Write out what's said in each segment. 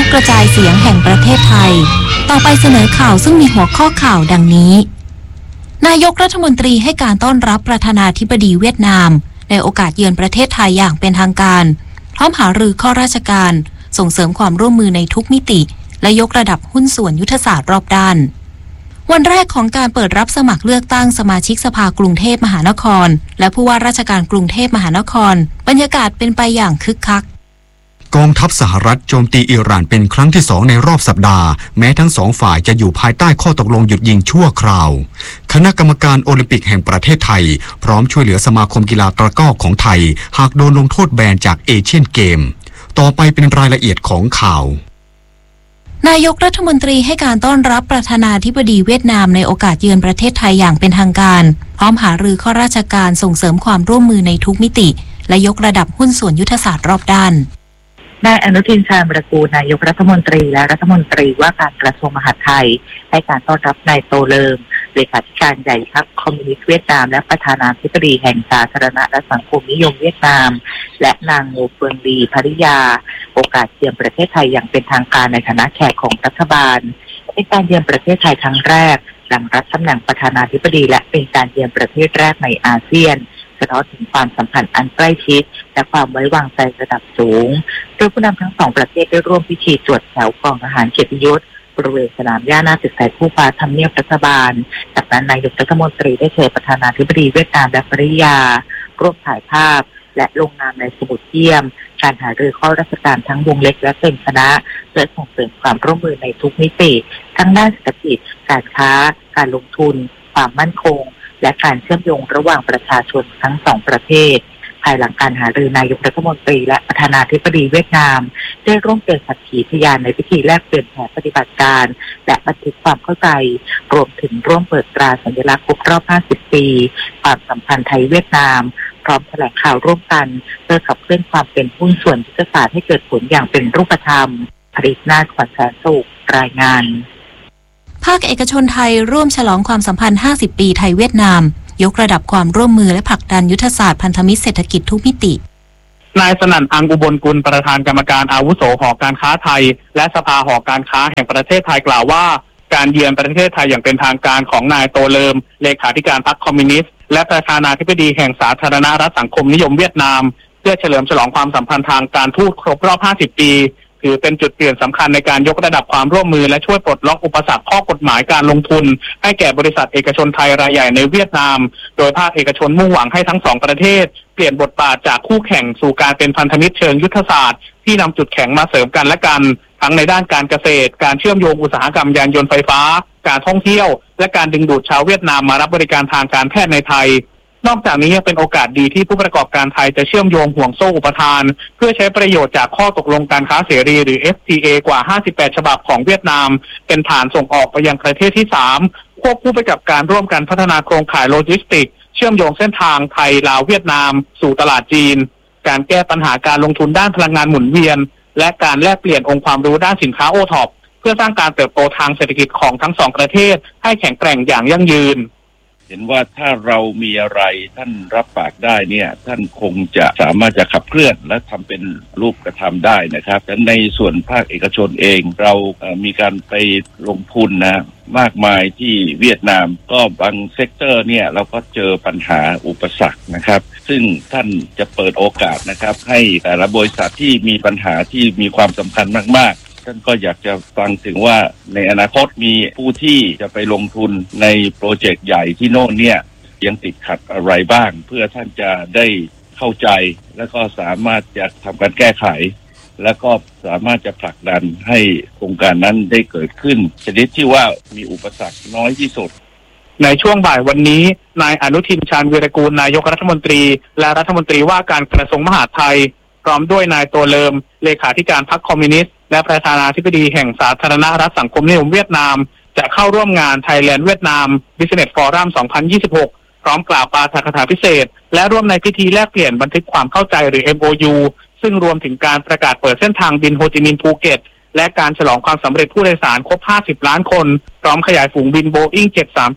กระจายเสียงแห่งประเทศไทยต่อไปเสนอข่าวซึ่งมีหัวข้อข่าวดังนี้นายกรัฐมนตรีให้การต้อนรับประธานาธิบดีเวียดนามในโอกาสเยือนประเทศไทยอย่างเป็นทางการพร้อมหารือข้อราชการส่งเสริมความร่วมมือในทุกมิติและยกระดับหุ้นส่วนยุทธศาสตร์รอบด้านวันแรกของการเปิดรับสมัครเลือกตั้งสมาชิกสภากรุงเทพมหานครและผู้ว่าราชการกรุงเทพมหานครบรรยากาศเป็นไปอย่างคึกคักกองทัพสหรัฐโจมตีอิหร่านเป็นครั้งที่2ในรอบสัปดาห์แม้ทั้ง2ฝ่ายจะอยู่ภายใต้ข้อตกลงหยุดยิงชั่วคราวคณะกรรมการโอลิมปิกแห่งประเทศไทยพร้อมช่วยเหลือสมาคมกีฬาตะกร้อของไทยหากโดนลงโทษแบนจากเอเชียนเกมต่อไปเป็นรายละเอียดของข่าวนายกรัฐมนตรีให้การต้อนรับประธานาธิบดีเวียดนามในโอกาสเยือนประเทศไทยอย่างเป็นทางการพร้อมหารือข้อราชการส่งเสริมความร่วมมือในทุกมิติและยกระดับหุ้นส่วนยุทธศาสตร์รอบด้านนายอนุทินชาญวิรากูลนายกรัฐมนตรีและรัฐมนตรีว่าการกระทรวงมหาดไทยให้การต้อนรับนายโตเลิมเลขาธิการใหญ่พรรคคอมมิวนิสต์เวียดนามและประธานาธิบดีแห่งสาธารณรัฐสังคมนิยมเวียดนามและนางโงเฟิงลีภริยาโอกาสเยือนประเทศไทยอย่างเป็นทางการในฐานะแขกของรัฐบาลเป็นการเยือนประเทศไทยครั้งแรกหลังรับตำแหน่งประธานาธิบดีและเป็นการเยือนประเทศแรกในอาเซียนสะท้อนถึงความสัมพันธ์อันใกล้ชิดและความไว้วางใจระดับสูงโดยผู้นำทั้งสองประเทศได้ร่วมพิธีตรวจแถวกองทหารเกียรติยศบริเวณสนามหญ้าหน้าตึกไทยคู่ฟ้าทำเนียบรัฐบาลจากนั้นนายกรัฐมนตรีได้เชิญประธานาธิบดีเวียดนามและภริยาร่วมถ่ายภาพและลงนามในสมุดเยี่ยมการหารือข้อราชการทั้งวงเล็กและเป็นคณะเพื่อส่งเสริมความร่วมมือในทุกมิติทั้งด้านเศรษฐกิจการค้าการลงทุนความมั่นคงและการเชื่อมโยงระหว่างประชาชนทั้งสองประเทศภายหลังการหารือนายกรัฐมนตรีและประธานาธิบดีเวียดนามได้ร่วมเป็นสักขีพยานในพิธีแลกเปลี่ยนแผนปฏิบัติการและบันทึกความเข้าใจรวมถึงร่วมเปิดตราสัญลักษณ์ครบรอบ 50 ปีความสัมพันธ์ไทยเวียดนามพร้อมแถลงข่าวร่วมกันเพื่อขับเคลื่อนความเป็นหุ้นส่วนยุทธศาสตร์ให้เกิดผลอย่างเป็นรูปธรรมผลิตนาถขวัญแสนสุขรายงานภาคเอกชนไทยร่วมฉลองความสัมพันธ์ 50 ปีไทยเวียดนามยกระดับความร่วมมือและผลักดันยุทธศาสตร์พันธมิตรเศรษฐกิจทุกมิตินายสนั่น อังอุบลกุลประธานกรรมการอาวุโสหอการค้าไทยและสภาหอการค้าแห่งประเทศไทยกล่าวว่าการเยือนประเทศไทยอย่างเป็นทางการของนายโตเลิมเลขาธิการพรรคคอมมิวนิสต์และประธานาธิบดีแห่งสาธารณรัฐสังคมนิยมเวียดนามเพื่อเฉลิมฉลองความสัมพันธ์ทางการทูตครบรอบ 50 ปีถือเป็นจุดเปลี่ยนสำคัญในการยกระดับความร่วมมือและช่วยปลดล็อกอุปสรรคข้อกฎหมายการลงทุนให้แก่บริษัทเอกชนไทยรายใหญ่ในเวียดนามโดยภาคเอกชนมุ่งหวังให้ทั้งสองประเทศเปลี่ยนบทบาทจากคู่แข่งสู่การเป็นพันธมิตรเชิงยุทธศาสตร์ที่นำจุดแข็งมาเสริมกันและกันทั้งในด้านการเกษตรการเชื่อมโยงอุตสาหกรรมยานยนต์ไฟฟ้าการท่องเที่ยวและการดึงดูดชาวเวียดนามมารับบริการทางการแพทย์ในไทยนอกจากนี้ยังเป็นโอกาสดีที่ผู้ประกอบการไทยจะเชื่อมโยงห่วงโซ่อุปทานเพื่อใช้ประโยชน์จากข้อตกลงการค้าเสรีหรือ FTA กว่า 58 ฉบับของเวียดนามเป็นฐานส่งออกไปยังประเทศที่ 3 ควบคู่ไปกับการร่วมกันพัฒนาโครงข่ายโลจิสติกส์เชื่อมโยงเส้นทางไทยลาวเวียดนามสู่ตลาดจีนการแก้ปัญหาการลงทุนด้านพลังงานหมุนเวียนและการแลกเปลี่ยนองค์ความรู้ด้านสินค้า OTOP เพื่อสร้างการเติบโตทางเศรษฐกิจของทั้งสองประเทศให้แข็งแกร่งอย่างยั่งยืนเห็นว่าถ้าเรามีอะไรท่านรับปากได้เนี่ยท่านคงจะสามารถจะขับเคลื่อนและทำเป็นรูปธรรมได้นะครับและในส่วนภาคเอกชนเองเรามีการไปลงทุนนะมากมายที่เวียดนามก็บางเซกเตอร์เนี่ยเราก็เจอปัญหาอุปสรรคนะครับซึ่งท่านจะเปิดโอกาสนะครับให้แต่ละบริษัทที่มีปัญหาที่มีความสำคัญมากๆท่านก็อยากจะฟังถึงว่าในอนาคตมีผู้ที่จะไปลงทุนในโปรเจกต์ใหญ่ที่โน่นเนี่ยยังติดขัดอะไรบ้างเพื่อท่านจะได้เข้าใจแล้วก็สามารถจะทำการแก้ไขแล้วก็สามารถจะผลักดันให้โครงการนั้นได้เกิดขึ้นชนิดที่ว่ามีอุปสรรคน้อยที่สุดในช่วงบ่ายวันนี้นายอนุทินชาญวีรกูลนายกรัฐมนตรีและรัฐมนตรีว่าการกระทรวงมหาดไทยพร้อมด้วยนายโตเลิมเลขาธิการพรรคคอมมิวนิสต์และประธานาธิบดีแห่งสาธารณรัฐสังคมนิยมเวียดนามจะเข้าร่วมงาน Thailand เวียดนาม Business Forum 2026 พร้อมกล่าวปาฐกถาพิเศษและร่วมในพิธีแลกเปลี่ยนบันทึกความเข้าใจหรือ MOU ซึ่งรวมถึงการประกาศเปิดเส้นทางบินโฮจิมินห์ภูเก็ตและการฉลองความสำเร็จผู้โดยสารครบ 50 ล้านคนพร้อมขยายฝูงบิน Boeing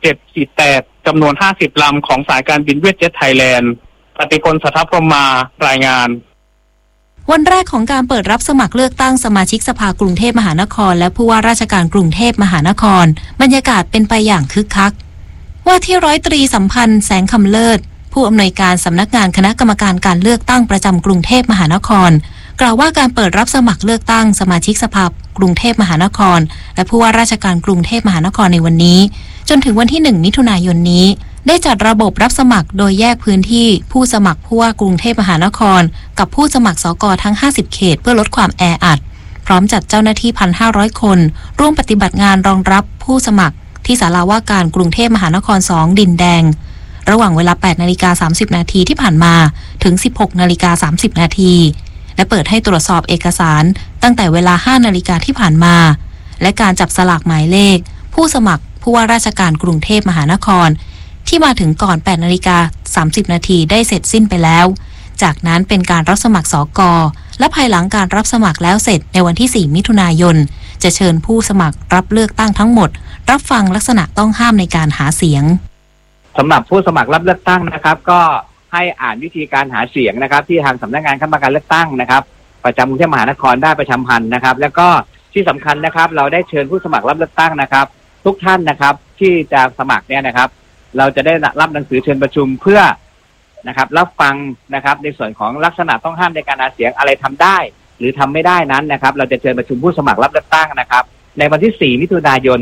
737-8 จำนวน 50 ลำของสายการบินเวียดเจ็ตไทยแลนด์ปฏิพล สัทธพรหมารายงานวันแรกของการเปิดรับสมัครเลือกตั้งสมาชิกสภากรุงเทพมหานครและผู้ว่าราชการกรุงเทพมหานครบรรยากาศเป็นไปอย่างคึกคักว่าที่ร้อยตรีสัมพันธ์แสงคำเลิศผู้อำนวยการสำนักงานคณะกรรมการการเลือกตั้งประจำกรุงเทพมหานครกล่าวว่าการเปิดรับสมัครเลือกตั้งสมาชิกสภากรุงเทพมหานครและผู้ว่าราชการกรุงเทพมหานครในวันนี้จนถึงวันที่1มิถุนายนนี้ได้จัดระบบรับสมัครโดยแยกพื้นที่ผู้สมัครผู้ว่ากรุงเทพมหานครกับผู้สมัครสกทั้ง50เขตเพื่อลดความแออัดพร้อมจัดเจ้าหน้าที่ 1,500 คนร่วมปฏิบัติงานรองรับผู้สมัครที่ศาลาว่าการกรุงเทพมหานคร2ดินแดงระหว่างเวลา 8:30 นาทีที่ผ่านมาถึง 16:30 นาทีและเปิดให้ตรวจสอบเอกสารตั้งแต่เวลา 5 นาฬิกาที่ผ่านมาและการจับสลากหมายเลขผู้สมัครผู้ว่าราชการกรุงเทพมหานครที่มาถึงก่อน 8:30 นาทีได้เสร็จสิ้นไปแล้วจากนั้นเป็นการรับสมัครสก.และภายหลังการรับสมัครแล้วเสร็จในวันที่ 4 มิถุนายนจะเชิญผู้สมัครรับเลือกตั้งทั้งหมดรับฟังลักษณะต้องห้ามในการหาเสียงสำหรับผู้สมัครรับเลือกตั้งนะครับก็ให้อ่านวิธีการหาเสียงนะครับที่ทางสำนักงานคณะกรรมการเลือกตั้งนะครับประจำกรุงเทพมหานครได้ประชาสัมพันธ์นะครับแล้วก็ที่สำคัญนะครับเราได้เชิญผู้สมัครรับเลือกตั้งนะครับทุกท่านนะครับที่จะสมัครเนี่ยนะครับเราจะได้รับหนังสือเชิญประชุมเพื่อนะครับรับฟังนะครับในส่วนของลักษณะต้องห้ามในการหาเสียงอะไรทำได้หรือทำไม่ได้นั้นนะครับเราจะเชิญประชุมผู้สมัครรับเลือกตั้งนะครับในวันที่ 4 มิถุนายน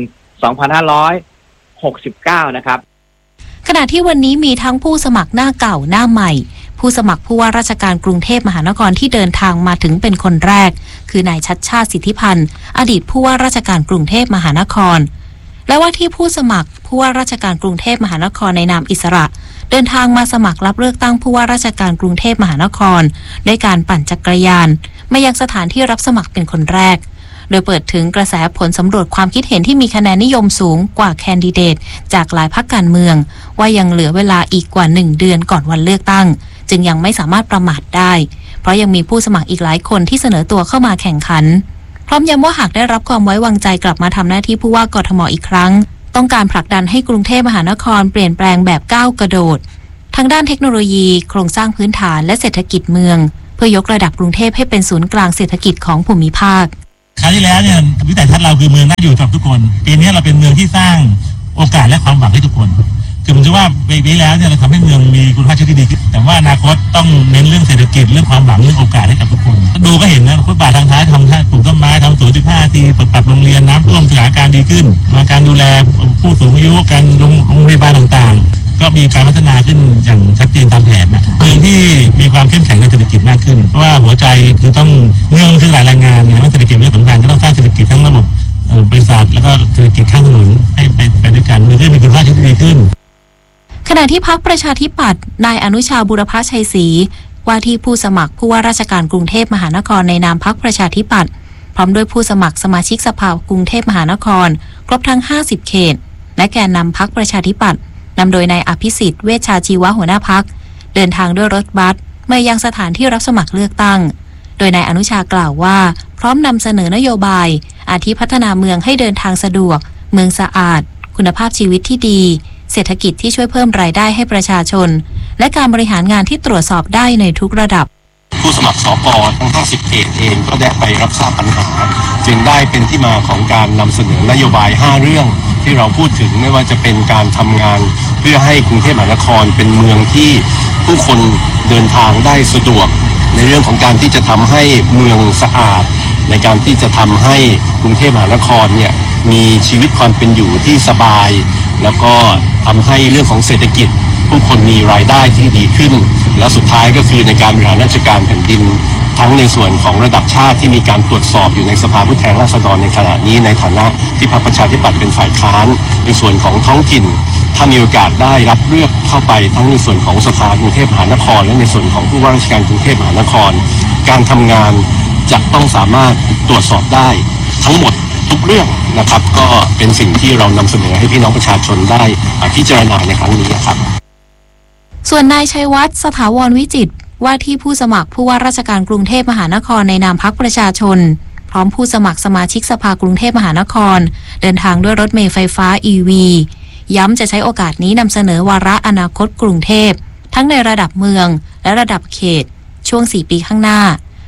2569 นะครับขณะที่วันนี้มีทั้งผู้สมัครหน้าเก่าหน้าใหม่ผู้สมัครผู้ว่าราชการกรุงเทพมหานครที่เดินทางมาถึงเป็นคนแรกคือนายชัชชาติสิทธิพันธ์อดีตผู้ว่าราชการกรุงเทพมหานครและว่าที่ผู้สมัครผู้ว่าราชการกรุงเทพมหานครในนามอิสระเดินทางมาสมัครรับเลือกตั้งผู้ว่าราชการกรุงเทพมหานครด้วยการปั่นจักรยานมายังสถานที่รับสมัครเป็นคนแรกโดยเปิดถึงกระแสผลสำรวจความคิดเห็นที่มีคะแนนนิยมสูงกว่าแคนดิเดตจากหลายพรรคการเมืองว่ายังเหลือเวลาอีกกว่า1เดือนก่อนวันเลือกตั้งจึงยังไม่สามารถประมาทได้เพราะยังมีผู้สมัครอีกหลายคนที่เสนอตัวเข้ามาแข่งขันพร้อมย้ำว่าหากได้รับความไว้วางใจกลับมาทำหน้าที่ผู้ว่ากทม.อีกครั้งต้องการผลักดันให้กรุงเทพมหานครเปลี่ยนแปลงแบบก้าวกระโดดทั้งด้านเทคโนโลยีโครงสร้างพื้นฐานและเศรษฐกิจเมืองเพื่อยกระดับกรุงเทพให้เป็นศูนย์กลางเศรษฐกิจของภูมิภาคคราวที่แล้วเนี่ยวิสัยทัศน์เราคือเมืองน่าอยู่สำหรับทุกคนปีนี้เราเป็นเมืองที่สร้างโอกาสและความหวังให้ทุกคนคือผมจะว่าปีนี้แล้วเนี่ยเราทำให้เมืองมีคุณภาพชีวิตที่ดีขึ้นแต่ว่าอนาคตต้องเน้นเรื่องเศรษฐกิจเรื่องความหวังเรื่องโอกาสให้กับทุกคนดูก็เห็นนะฟุตบาททางท้ายทำปลูกต้นไม้ทำสวน15 นาทีปรับโรงเรียนน้ำท่วมสถานการณ์ดีขึ้นมาการดูแลผู้สูงอายุการโรงพยาบาลต่างๆก็มีการพัฒนาขึ้นอย่างชัดเจนตามแผนนะเมืองที่มีความเข้มแข็งในเศรษฐกิจมากขึ้นเพราะว่าหัวใจคือต้องเมืองคือหลายแรงงานนะเศรษฐกิจเรื่องสำคัญก็ต้องสร้างเศรษฐกิจทั้งระบบบริษัทแล้วก็เศรษฐกิจข้างถนนให้ไปด้วยกันเมืองที่มีคุณภาพชีวิตที่ดีขึ้นขณะที่พรรคประชาธิปัตย์นายอนุชาบุรพชัยศรีว่าที่ผู้สมัครผู้ว่าราชการกรุงเทพมหานครในนามพรรคประชาธิปัตย์พร้อมด้วยผู้สมัครสมาชิกสภากรุงเทพมหานครครบทั้ง50เขตและแกนนำพรรคประชาธิปัตย์นำโดยนายอภิสิทธิ์เวชชาชีวะหัวหน้าพรรคเดินทางด้วยรถบัสมายังสถานที่รับสมัครเลือกตั้งโดยนายอนุชากล่าวว่าพร้อมนำเสนอนโยบายอาทิพัฒนาเมืองให้เดินทางสะดวกเมืองสะอาดคุณภาพชีวิตที่ดีเศรษฐกิจที่ช่วยเพิ่มรายได้ให้ประชาชนและการบริหารงานที่ตรวจสอบได้ในทุกระดับผู้สมัครสก.ทั้ง50เขตเองก็ได้ไปรับทราบปัญหาจึงได้เป็นที่มาของการนำเสนอนโยบาย5เรื่องที่เราพูดถึงไม่ว่าจะเป็นการทำงานเพื่อให้กรุงเทพมหานครเป็นเมืองที่ผู้คนเดินทางได้สะดวกในเรื่องของการที่จะทำให้เมืองสะอาดในการที่จะทำให้กรุงเทพมหานครเนี่ยมีชีวิตความเป็นอยู่ที่สบายแล้วก็ทำให้เรื่องของเศรษฐกิจผู้คนมีรายได้ที่ดีขึ้นและสุดท้ายก็คือในการบริหารราชการแผ่นดินทั้งในส่วนของระดับชาติที่มีการตรวจสอบอยู่ในสภาผู้แทนราษฎรในขณะนี้ในฐานะที่พรรคประชาธิปัตย์เป็นฝ่ายค้านในส่วนของท้องถิ่นถ้ามีโอกาสได้รับเลือกเข้าไปทั้งในส่วนของสภากรุงเทพมหานครและในส่วนของผู้ว่าราชการกรุงเทพมหานครการทำงานจะต้องสามารถตรวจสอบได้ทั้งหมดทุกเรื่องนะครับก็เป็นสิ่งที่เรานำเสนอให้พี่น้องประชาชนได้พิจารณาในครั้งนี้ครับส่วนนายชัยวัฒน์สถาวรวิจิตรว่าที่ผู้สมัครผู้ว่าราชการกรุงเทพมหานครในนามพรรคประชาชนพร้อมผู้สมัครสมาชิกสภากรุงเทพมหานครเดินทางด้วยรถเมล์ไฟฟ้า EV ย้ำจะใช้โอกาสนี้นำเสนอวาระอนาคตกรุงเทพทั้งในระดับเมืองและระดับเขตช่วง4 ปีข้างหน้า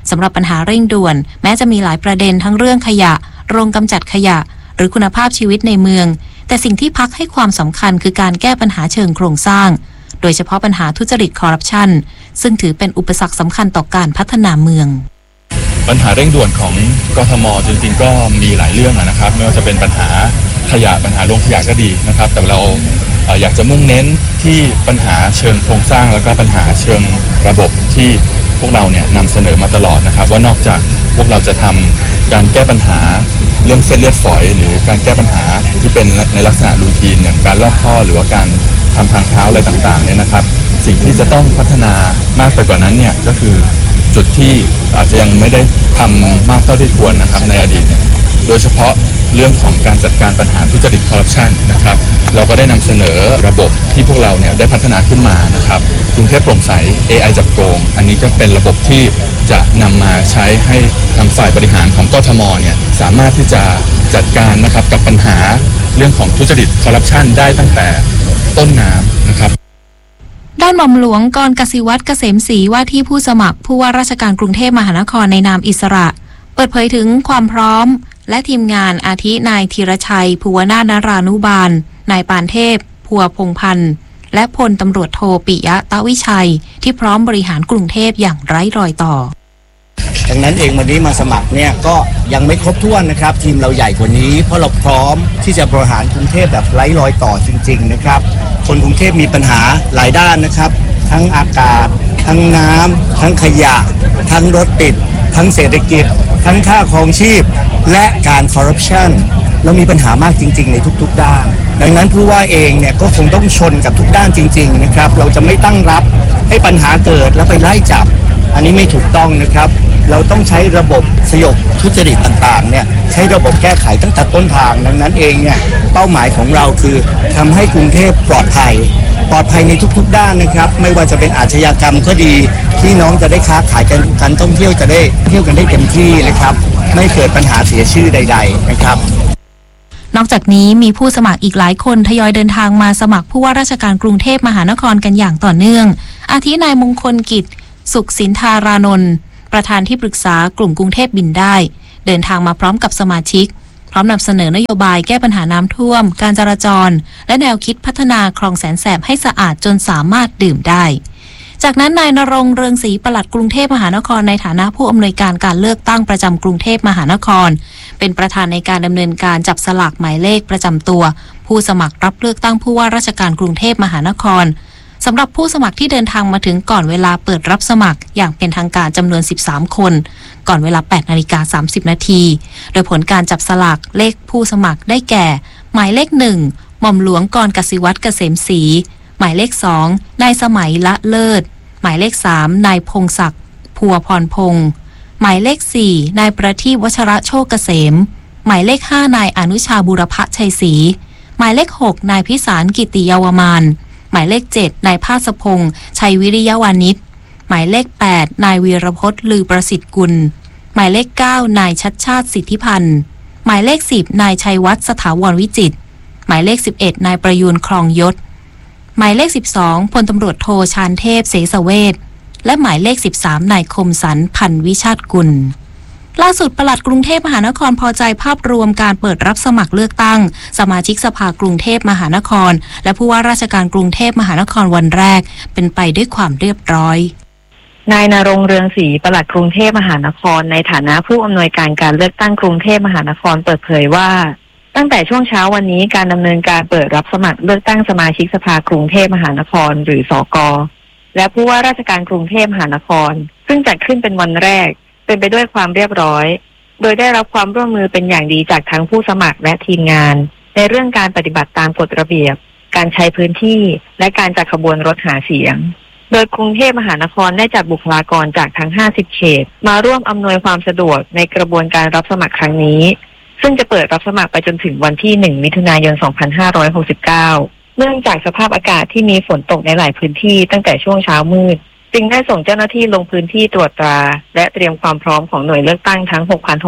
สำหรับปัญหาเร่งด่วนแม้จะมีหลายประเด็นทั้งเรื่องขยะโรงกำจัดขยะหรือคุณภาพชีวิตในเมืองแต่สิ่งที่พรรคให้ความสำคัญคือการแก้ปัญหาเชิงโครงสร้างโดยเฉพาะปัญหาทุจริตคอร์รัปชันซึ่งถือเป็นอุปสรรคสำคัญต่อการพัฒนาเมืองปัญหาเร่งด่วนของกทม.จริงๆก็มีหลายเรื่องนะครับไม่ว่าจะเป็นปัญหาขยะปัญหาโรงขยะก็ดีนะครับแต่เราอยากจะมุ่งเน้นที่ปัญหาเชิงโครงสร้างแล้วก็ปัญหาเชิงระบบที่พวกเราเนี่ยนำเสนอมาตลอดนะครับว่านอกจากพวกเราจะทำการแก้ปัญหาเรื่องเส้นเลือดฝอยหรือการแก้ปัญหาที่เป็นในลักษณะรูทีนอย่างการลอกท่อหรือว่าการทำทางเท้าอะไรต่างๆเนี่ยนะครับสิ่งที่จะต้องพัฒนามากไปกว่านั้นเนี่ยก็คือจุดที่อาจจะยังไม่ได้ทำมากเท่าที่ควรนะครับในอดีตโดยเฉพาะเรื่องของการจัดการปัญหาทุจริตคอร์รัปชันนะครับเราก็ได้นำเสนอระบบที่พวกเราเนี่ยได้พัฒนาขึ้นมานะครับกรุงเทพโปร่งใส AI จับโกงอันนี้ก็เป็นระบบที่จะนำมาใช้ให้ทางฝ่ายบริหารของกทม.เนี่ยสามารถที่จะจัดการนะครับกับปัญหาเรื่องของทุจริตคอร์รัปชันได้ตั้งแต่ต้นน้ำนะครับด้านหม่อมหลวงกรกสิวัฒน์เกษมศรีว่าที่ผู้สมัครผู้ว่าราชการกรุงเทพมหานครในนามอิสระเปิดเผยถึงความพร้อมและทีมงานอาทินายธีรชัยภูวนาถนรานุบาลนายปานเทพพัวพงพันธ์และพลตำรวจโทปิยะตะวิชัยที่พร้อมบริหารกรุงเทพอย่างไร้รอยต่อดังนั้นเองวันนี้มาสมัครเนี่ยก็ยังไม่ครบถ้วนนะครับทีมเราใหญ่กว่านี้เพราะเราพร้อมที่จะบริหารกรุงเทพแบบไร้รอยต่อจริงๆนะครับคนกรุงเทพมีปัญหาหลายด้านนะครับทั้งอากาศทั้งน้ำทั้งขยะทั้งรถติดทั้งเศรษฐกิจทั้งค่าครองชีพและการคอร์รัปชันเรามีปัญหามากจริงๆในทุกๆด้านดังนั้นผู้ว่าเองเนี่ยก็คงต้องชนกับทุกด้านจริงๆนะครับเราจะไม่ตั้งรับให้ปัญหาเกิดแล้วไปไล่จับอันนี้ไม่ถูกต้องนะครับเราต้องใช้ระบบสยบทุจริตต่างๆเนี่ยใช้ระบบแก้ไขตั้งแต่ต้นทางดังนั้นเองเนี่ยเป้าหมายของเราคือทำให้กรุงเทพปลอดภัยในทุกๆด้านนะครับไม่ว่าจะเป็นอาชญากรรมก็ดีพี่น้องจะได้ค้าขายกันการท่องเที่ยวจะได้เที่ยวกันได้เต็มที่นะครับไม่เกิดปัญหาเสียชื่อใดๆนะครับนอกจากนี้มีผู้สมัครอีกหลายคนทยอยเดินทางมาสมัครผู้ว่าราชการกรุงเทพมหานครกันอย่างต่อเนื่องอาทินายมงคลกิจสุขสินธารานนท์ประธานที่ปรึกษากลุ่มกรุงเทพบินได้เดินทางมาพร้อมกับสมาชิกพร้อมนำเสนอนโยบายแก้ปัญหาน้ำท่วมการจราจรและแนวคิดพัฒนาคลองแสนแสบให้สะอาดจนสามารถดื่มได้จากนั้นนายณรงค์เรืองศรีปลัดกรุงเทพมหานครในฐานะผู้อำนวยการการเลือกตั้งประจำกรุงเทพมหานครเป็นประธานในการดำเนินการจับสลากหมายเลขประจำตัวผู้สมัครรับเลือกตั้งผู้ว่าราชการกรุงเทพมหานครสำหรับผู้สมัครที่เดินทางมาถึงก่อนเวลาเปิดรับสมัครอย่างเป็นทางการจำนวน13คนก่อนเวลา 8:30 น.โดยผลการจับสลากเลขผู้สมัครได้แก่หมายเลข1หม่อมหลวงกรกสิวัฒน์เกษมศรีหมายเลข2นายสมัยละเลิศหมายเลข3นายพงศักดิ์พัวพรพงษ์หมายเลข4นายประทีปวชระโชคเกษมหมายเลข5นายอนุชาบุรพชัยศรีหมายเลข6นายพิสารกิติเยาวมานหมายเลข7นายภาสพงษ์ชัยวิริยวานิชหมายเลข8นายวีรพจน์ลือประสิทธิ์กุลหมายเลข9นายชัดชาติสิทธิพันธ์หมายเลข10นายชัยวัฒน์สถาวรวิจิตรหมายเลข11นายประยูรครองยศหมายเลข12พลตำรวจโทชาญเทพเสสเวชและหมายเลข13นายคมสันพันวิชาติกุลล่าสุดปลัดกรุงเทพมหานครพอใจภาพรวมการเปิดรับสมัครเลือกตั้งสมาชิกสภากรุงเทพมหานครและผู้ว่าราชการกรุงเทพมหานครวันแรกเป็นไปด้วยความเรียบร้อยนายณรงค์เรืองศรีปลัดกรุงเทพมหานครในฐานะผู้อำนวยการการเลือกตั้งกรุงเทพมหานครเปิดเผยว่าตั้งแต่ช่วงเช้าวันนี้การดำเนินการเปิดรับสมัครเลือกตั้งสมาชิกสภากรุงเทพมหานครหรือสก.และผู้ว่าราชการกรุงเทพมหานครซึ่งจัดขึ้นเป็นวันแรกเป็นไปด้วยความเรียบร้อยโดยได้รับความร่วมมือเป็นอย่างดีจากทั้งผู้สมัครและทีมงานในเรื่องการปฏิบัติตามกฎระเบียบการใช้พื้นที่และการจัดขบวนรถหาเสียงโดยกรุงเทพมหานครได้จัดบุคลากรจากทั้ง50เขตมาร่วมอำนวยความสะดวกในกระบวนการรับสมัครครั้งนี้ซึ่งจะเปิดรับสมัครไปจนถึงวันที่1มิถุนายน2569เนื่องจากสภาพอากาศที่มีฝนตกในหลายพื้นที่ตั้งแต่ช่วงเช้ามืดจึงได้ส่งเจ้าหน้าที่ลงพื้นที่ตรวจตราและเตรียมความพร้อมของหน่วยเลือกตั้งทั้ง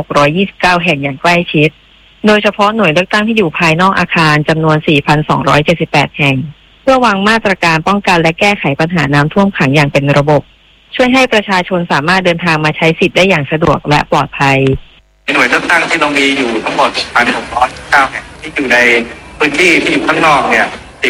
6,629 แห่งอย่างใกล้ชิดโดยเฉพาะหน่วยเลือกตั้งที่อยู่ภายนอกอาคารจำนวน 4,278 แห่งเพื่อวางมาตรการป้องกันและแก้ไขปัญหาน้ำท่วมขังอย่างเป็นระบบช่วยให้ประชาชนสามารถเดินทางมาใช้สิทธิ์ได้อย่างสะดวกและปลอดภัยหน่วยเลือกตั้งที่เรามีอยู่ทั้งหมด 1,609 แห่งที่อยู่ในพื้นที่ที่อยู่ข้างนอกเนี่ย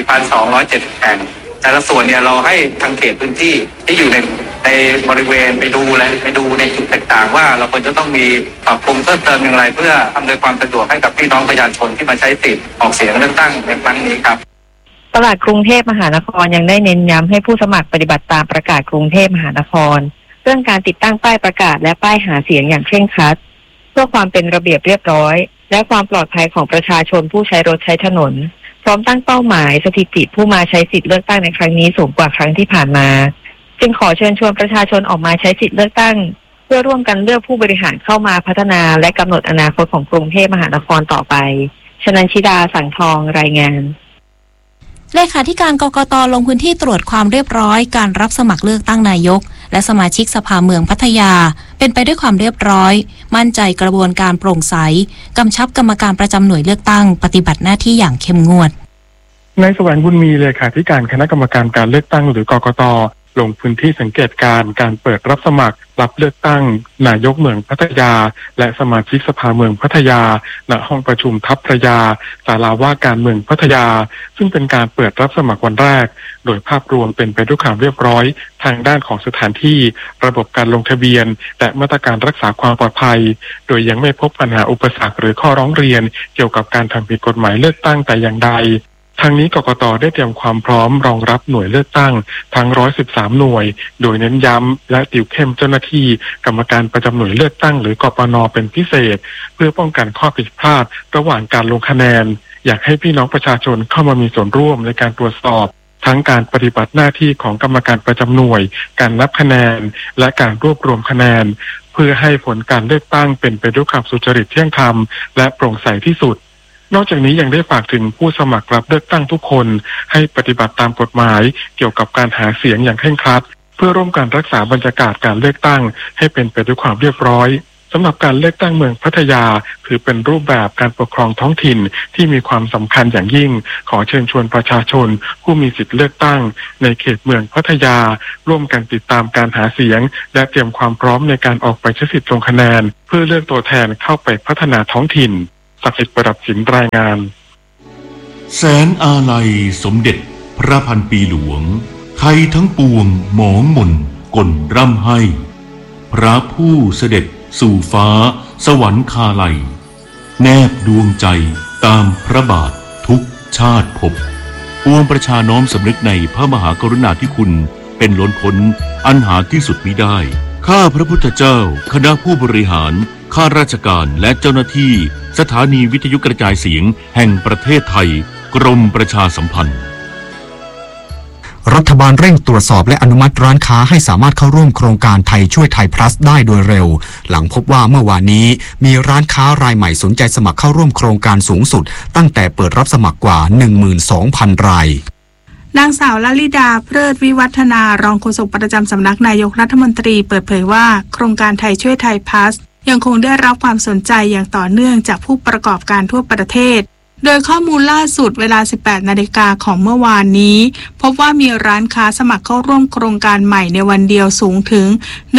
4,270 แห่งแต่ละส่วนเนี่ยเราให้ทางเขตพื้นที่ที่อยู่ในบริเวณไปดูในจุดต่างๆว่าเราควรจะต้องมีปรับปรุงเพิ่มเติมอย่างไรเพื่ออำนวยความสะดวกให้กับพี่น้องประชาชนที่มาใช้สิทธิ์ออกเสียงเลือกตั้งในครั้งนี้ครับปลัดกรุงเทพมหานครยังได้เน้นย้ำให้ผู้สมัครปฏิบัติตามประกาศกรุงเทพมหานครเรื่องการติดตั้งป้ายประกาศและป้ายหาเสียงอย่างเคร่งครัดเพื่อความเป็นระเบียบเรียบร้อยและความปลอดภัยของประชาชนผู้ใช้รถใช้ถนนพร้อมตั้งเป้าหมายสถิติผู้มาใช้สิทธิ์เลือกตั้งในครั้งนี้สูงกว่าครั้งที่ผ่านมาจึงขอเชิญชวนประชาชนออกมาใช้สิทธิ์เลือกตั้งเพื่อร่วมกันเลือกผู้บริหารเข้ามาพัฒนาและกำหนดอนาคตของกรุงเทพมหานครต่อไปชนันชิดาสังทองรายงานเลขาธิการกกต.ลงพื้นที่ตรวจความเรียบร้อยการรับสมัครเลือกตั้งนายกและสมาชิกสภาเมืองพัทยาเป็นไปด้วยความเรียบร้อยมั่นใจกระบวนการโปร่งใสกำชับกรรมการประจำหน่วยเลือกตั้งปฏิบัติหน้าที่อย่างเข้มงวดนายแสวงบุญมีเลขาธิการคณะกรรมการการเลือกตั้งหรือกกต.ลงพื้นที่สังเกตการเปิดรับสมัครรับเลือกตั้งนายกเมืองพัทยาและสมาชิกสภาเมืองพัทยาณห้องประชุมทัพพระยาศาลาว่าการเมืองพัทยาซึ่งเป็นการเปิดรับสมัครวันแรกโดยภาพรวมเป็นไปด้วยความเรียบร้อยทางด้านของสถานที่ระบบการลงทะเบียนและมาตรการรักษาความปลอดภัยโดยยังไม่พบปัญหาอุปสรรคหรือข้อร้องเรียนเกี่ยวกับการทำผิดกฎหมายเลือกตั้งแต่อย่างใดทางนี้กกต.ได้เตรียมความพร้อมรองรับหน่วยเลือกตั้งทั้ง113หน่วยโดยเน้นย้ำและติวเข้มเจ้าหน้าที่กรรมการประจำหน่วยเลือกตั้งหรือกปน.เป็นพิเศษเพื่อป้องกันข้อผิดพลาดระหว่างการลงคะแนนอยากให้พี่น้องประชาชนเข้ามามีส่วนร่วมในการตรวจสอบทั้งการปฏิบัติหน้าที่ของกรรมการประจำหน่วยการนับคะแนนและการรวบรวมคะแนนเพื่อให้ผลการเลือกตั้งเป็นไปด้วยความสุจริตเที่ยงธรรมและโปร่งใสที่สุดนอกจากนี้ยังได้ฝากถึงผู้สมัครรับเลือกตั้งทุกคนให้ปฏิบัติตามกฎหมายเกี่ยวกับการหาเสียงอย่างเคร่งครัดเพื่อร่วมกันรักษาบรรยากาศการเลือกตั้งให้เป็นไปด้วยความเรียบร้อยสำหรับการเลือกตั้งเมืองพัทยาถือเป็นรูปแบบการปกครองท้องถิ่นที่มีความสำคัญอย่างยิ่งขอเชิญชวนประชาชนผู้มีสิทธิเลือกตั้งในเขตเมืองพัทยาร่วมกันติดตามการหาเสียงและเตรียมความพร้อมในการออกไปใช้สิทธิ์ลงคะแนนเพื่อเลือกตัวแทนเข้าไปพัฒนาท้องถิ่นศักดิ์สิทธิ์ประดับสินรายงานแสนอาลัยสมเด็จพระพันปีหลวงไทยทั้งปวงหมองหม่นก่นร่ำให้พระผู้เสด็จสู่ฟ้าสวรรคาลัยแนบดวงใจตามพระบาททุกชาติภพปวงประชาน้อมสำนึกในพระมหากรุณาธิคุณเป็นล้นพ้นอันหาที่สุดมิได้ข้าพระพุทธเจ้าคณะผู้บริหารข้าราชการและเจ้าหน้าที่สถานีวิทยุกระจายเสียงแห่งประเทศไทยกรมประชาสัมพันธ์รัฐบาลเร่งตรวจสอบและอนุมัติร้านค้าให้สามารถเข้าร่วมโครงการไทยช่วยไทย plus ได้โดยเร็วหลังพบว่าเมื่อวานนี้มีร้านค้ารายใหม่สนใจสมัครเข้าร่วมโครงการสูงสุดตั้งแต่เปิดรับสมัครกว่า 12,000 รายนางสาวลลิดาเพลิดวิวัฒนารองโฆษกประจำสำนักนายกรัฐมนตรีเปิดเผยว่าโครงการไทยช่วยไทย plus ยังคงได้รับความสนใจอย่างต่อเนื่องจากผู้ประกอบการทั่วประเทศโดยข้อมูลล่าสุดเวลา 18 นาฬิกาของเมื่อวานนี้พบว่ามีร้านค้าสมัครเข้าร่วมโครงการใหม่ในวันเดียวสูงถึง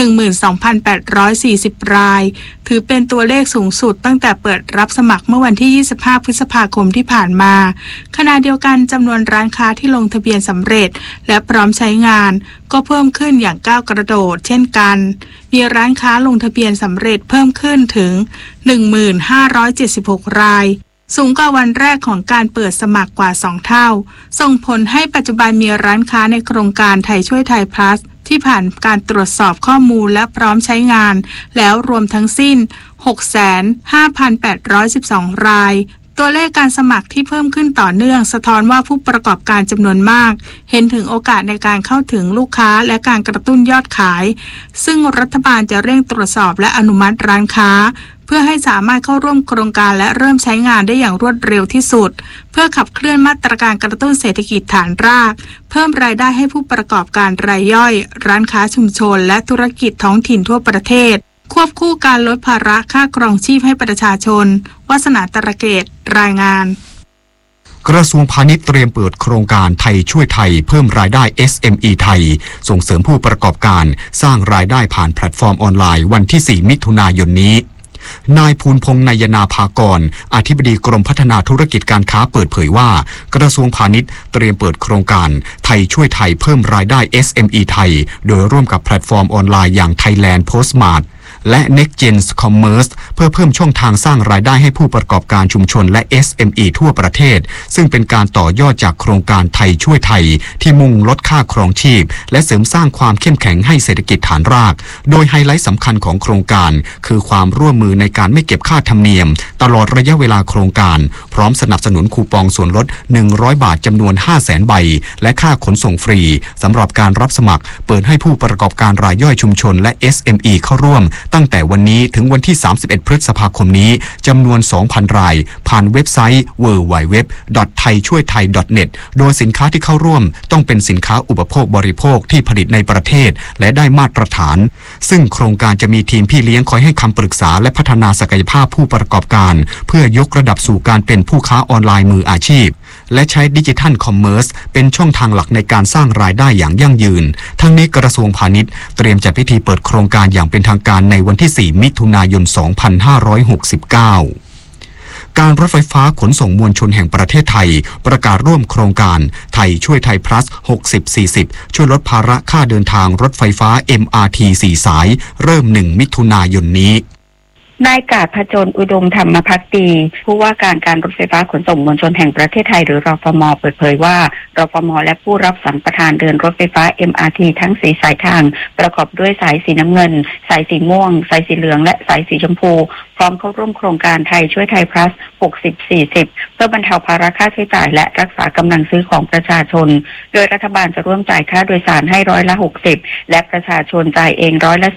12,840 รายถือเป็นตัวเลขสูงสุดตั้งแต่เปิดรับสมัครเมื่อวันที่ 25 พฤษภาคมที่ผ่านมาขณะเดียวกันจำนวนร้านค้าที่ลงทะเบียนสำเร็จและพร้อมใช้งานก็เพิ่มขึ้นอย่างก้าวกระโดดเช่นกันมีร้านค้าลงทะเบียนสำเร็จเพิ่มขึ้นถึง 1,576 รายสูงกว่าวันแรกของการเปิดสมัครกว่า2เท่าส่งผลให้ปัจจุบันมีร้านค้าในโครงการไทยช่วยไทย plus ที่ผ่านการตรวจสอบข้อมูลและพร้อมใช้งานแล้วรวมทั้งสิ้น 65,812 รายตัวเลขการสมัครที่เพิ่มขึ้นต่อเนื่องสะท้อนว่าผู้ประกอบการจำนวนมากเห็นถึงโอกาสในการเข้าถึงลูกค้าและการกระตุ้นยอดขายซึ่งรัฐบาลจะเร่งตรวจสอบและอนุมัติร้านค้าเพื่อให้สามารถเข้าร่วมโครงการและเริ่มใช้งานได้อย่างรวดเร็วที่สุดเพื่อขับเคลื่อนมาตรการกระตุ้นเศรษฐกิจฐานรากเพิ่มรายได้ให้ผู้ประกอบการรายย่อยร้านค้าชุมชนและธุรกิจท้องถิ่นทั่วประเทศควบคู่การลดภาระค่าครองชีพให้ประชาชนวาสนาตระเกตรายงานกระทรวงพาณิชย์เตรียมเปิดโครงการไทยช่วยไทยเพิ่มรายได้ SME ไทยส่งเสริมผู้ประกอบการสร้างรายได้ผ่านแพลตฟอร์มออนไลน์วันที่ 4 มิถุนายนนี้นายภูลพงษ์นายนาภากรอธิบดีกรมพัฒนาธุรกิจการค้าเปิดเผยว่ากระทรวงพาณิชย์เตรียมเปิดโครงการไทยช่วยไทยเพิ่มรายได้ SME ไทยโดยร่วมกับแพลตฟอร์มออนไลน์อย่าง Thailand Postmart และ Next Gen Commerce เพื่อเพิ่มช่องทางสร้างรายได้ให้ผู้ประกอบการชุมชนและ SME ทั่วประเทศซึ่งเป็นการต่อยอดจากโครงการไทยช่วยไทยที่มุ่งลดค่าครองชีพและเสริมสร้างความเข้มแข็งให้เศรษฐกิจฐานรากโดยไฮไลท์สำคัญของโครงการคือความร่วมมือในการไม่เก็บค่าธรรมเนียมตลอดระยะเวลาโครงการพร้อมสนับสนุนคูปองส่วนลด100 บาทจำนวน 500,000 ใบและค่าขนส่งฟรีสำหรับการรับสมัครเปิดให้ผู้ประกอบการรายย่อยชุมชนและ SME เข้าร่วมตั้งแต่วันนี้ถึงวันที่ 31 พฤษภาคมนี้จำนวน 2,000 รายผ่านเว็บไซต์ www.thaichuithai.net โดยสินค้าที่เข้าร่วมต้องเป็นสินค้าอุปโภคบริโภคที่ผลิตในประเทศและได้มาตรฐานซึ่งโครงการจะมีทีมพี่เลี้ยงคอยให้คำปรึกษาและพัฒนาศักยภาพผู้ประกอบการเพื่อยกระดับสู่การเป็นผู้ค้าออนไลน์มืออาชีพและใช้ดิจิทัลคอมเมอร์สเป็นช่องทางหลักในการสร้างรายได้อย่างยั่งยืนทั้งนี้กระทรวงพาณิชย์เตรียมจัดพิธีเปิดโครงการอย่างเป็นทางการในวันที่ 4 มิถุนายน 2569การรถไฟฟ้าขนส่งมวลชนแห่งประเทศไทยประกาศร่วมโครงการไทยช่วยไทย plus 60-40 ช่วยลดภาระค่าเดินทางรถไฟฟ้า MRT 4 สายเริ่ม 1 มิถุนายนนี้นายกาญจน์ ผจญอุดมธรรมภักดีผู้ว่าการรถไฟฟ้าขนส่งมวลชนแห่งประเทศไทยหรือรฟม.เปิดเผยว่ารฟม.และผู้รับสัมปทานเดินรถไฟฟ้า MRT ทั้ง4สายทางประกอบด้วยสายสีน้ำเงินสายสีม่วงสายสีเหลืองและสายสีชมพูพร้อมเข้าร่วมโครงการไทยช่วยไทย plus 60-40 เพื่อบรรเทาภาระค่าใช้จ่ายและรักษากำลังซื้อของประชาชนโดยรัฐบาลจะร่วมจ่ายค่าโดยสารให้60%และประชาชนจ่ายเอง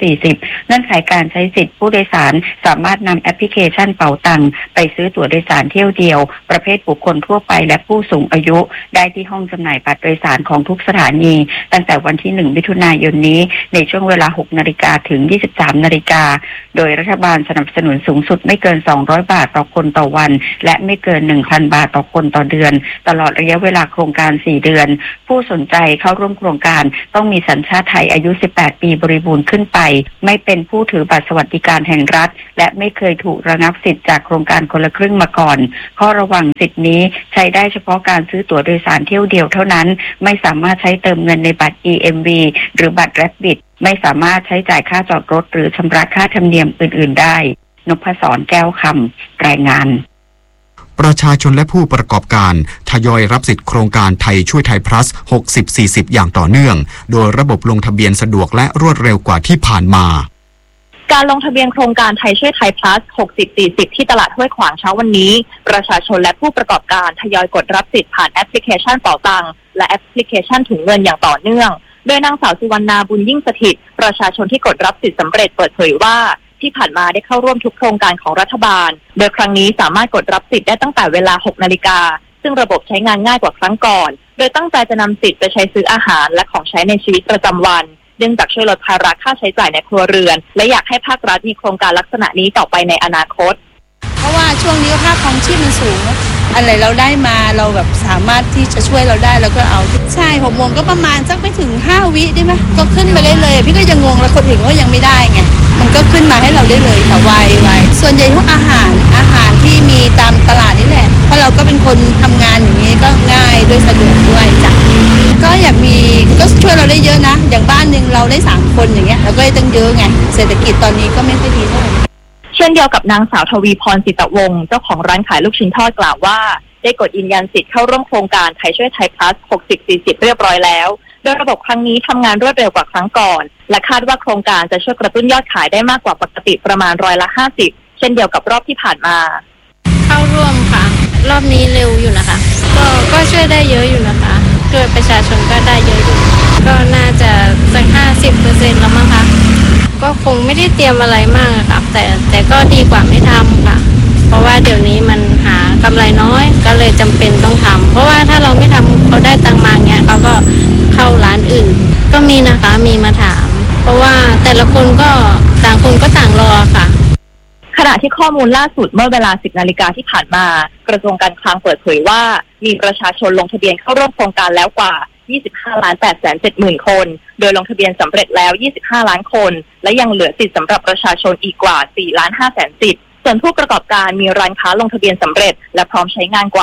40%เงื่อนไขการใช้สิทธิผู้โดยสารสามารถนำแอปพลิเคชันเป๋าตังไปซื้อตั๋วโดยสารเที่ยวเดียวประเภทบุคคลทั่วไปและผู้สูงอายุได้ที่ห้องจำหน่ายบัตรโดยสารของทุกสถานีตั้งแต่วันที่ 1 มิถุนายนนี้ในช่วงเวลา 6 นาฬิกาถึง 23 นาฬิกาโดยรัฐบาลสนับสนุนสูงสุดไม่เกิน200 บาทต่อคนต่อวันและไม่เกิน 1,000 บาทต่อคนต่อเดือนตลอดระยะเวลาโครงการ 4 เดือนผู้สนใจเข้าร่วมโครงการต้องมีสัญชาติไทยอายุ 18 ปีบริบูรณ์ขึ้นไปไม่เป็นผู้ถือบัตรสวัสดิการแห่งรัฐและไม่เคยถูกระงับสิทธิ์จากโครงการคนละครึ่งมาก่อนข้อระวังสิทธินี้ใช้ได้เฉพาะการซื้อตั๋วโดยสารเที่ยวเดียวเท่านั้นไม่สามารถใช้เติมเงินในบัตร EMV หรือบัตร Rapid ไม่สามารถใช้จ่ายค่าจอดรถหรือชำระค่าธรรมเนียมอื่นๆได้นพศร แก้วคำรายงานประชาชนและผู้ประกอบการทยอยรับสิทธิโครงการไทยช่วยไทย plus 60-40 อย่างต่อเนื่องโดยระบบลงทะเบียนสะดวกและรวดเร็วกว่าที่ผ่านมาการลงทะเบียนโครงการไทยช่วยไทย plus 60-40 ที่ตลาดห้วยขวางเช้าวันนี้ประชาชนและผู้ประกอบการทยอยกดรับสิทธิ์ผ่านแอปพลิเคชันเป๋าตังและแอปพลิเคชันถุงเงินอย่างต่อเนื่องโดยนางสาวสุวรรณาบุญยิ่งสถิตประชาชนที่กดรับสิทธิ์สำเร็จเปิดเผยว่าที่ผ่านมาได้เข้าร่วมทุกโครงการของรัฐบาลโดยครั้งนี้สามารถกดรับสิทธิ์ได้ตั้งแต่เวลา 6 นาฬิกาซึ่งระบบใช้งานง่ายกว่าครั้งก่อนโดยตั้งใจจะนำสิทธิ์ไปใช้ซื้ออาหารและของใช้ในชีวิตประจำวันเนื่องจากช่วยลดภาระค่าใช้จ่ายในครัวเรือนและอยากให้ภาครัฐมีโครงการลักษณะนี้ต่อไปในอนาคตเพราะว่าช่วงนี้ค่าครองชีพมันสูงอะไรเราได้มาเราแบบสามารถที่จะช่วยเราได้แล้วก็เอาใช่6 โมงก็ประมาณสักไม่ถึง5 วิได้ไหมก็ขึ้นไปได้เลยพี่ก็ยังงงแล้วคนอื่นก็ยังไม่ได้ไงมันก็ขึ้นมาให้เราได้เลยค่ะไวส่วนใหญ่พวกอาหารที่มีตามตลาดนี่แหละเพราะเราก็เป็นคนทำงานอย่างนี้ก็ง่ายด้วยสะดวกด้วยจ้ะก็อยากมีก็ช่วยเราได้เยอะนะอย่างบ้านนึงเราได้3 คนอย่างเงี้ยเราก็ได้ตั้งเยอะไงเศรษฐกิจตอนนี้ก็ไม่ค่อยดีเท่าไหร่เช่นเดียวกับนางสาวทวีพรสิตวงศ์เจ้าของร้านขายลูกชิ้นทอดกล่าวว่าได้กดยืนยันสิทธิ์เข้าร่วมโครงการไทยช่วยไทย plus 60-40 เรียบร้อยแล้วโดยระบบครั้งนี้ทำงานรวดเร็วกว่าครั้งก่อนและคาดว่าโครงการจะช่วยกระตุ้นยอดขายได้มากกว่าปกติประมาณ50%เช่นเดียวกับรอบที่ผ่านมาเข้าร่วมค่ะรอบนี้เร็วอยู่นะคะก็ช่วยได้เยอะอยู่นะคะโดยประชาชนก็ได้เยอะอยู่ก็น่าจะสัก 50% แล้วมั้งคะก็คงไม่ได้เตรียมอะไรมากค่ะแต่ก็ดีกว่าไม่ทำค่ะเพราะว่าเดี๋ยวนี้มันหากำไรน้อยก็เลยจำเป็นต้องทำเพราะว่าถ้าเราไม่ทำเขาได้ตังมาเงี้ยเขาก็เข้าร้านอื่นก็มีนะคะมีมาถามเพราะว่าแต่ละคนก็ต่างรอค่ะขขณะที่ข้อมูลล่าสุดเมื่อเวลา 10 นาฬิกาที่ผ่านมากระทรวงการคลังเปิดเผยว่ามีประชาชนลงทะเบียนเข้าร่วมโครงการแล้วกว่า 25,870,000 คนโดยลงทะเบียนสำเร็จแล้ว 25 ล้านคนและยังเหลือสิทธิ์สำหรับประชาชนอีกกว่า 4,500,000 สิทธิ์ส่วนผู้ประกอบการมีร้านค้าลงทะเบียนสำเร็จและพร้อมใช้งานกว่า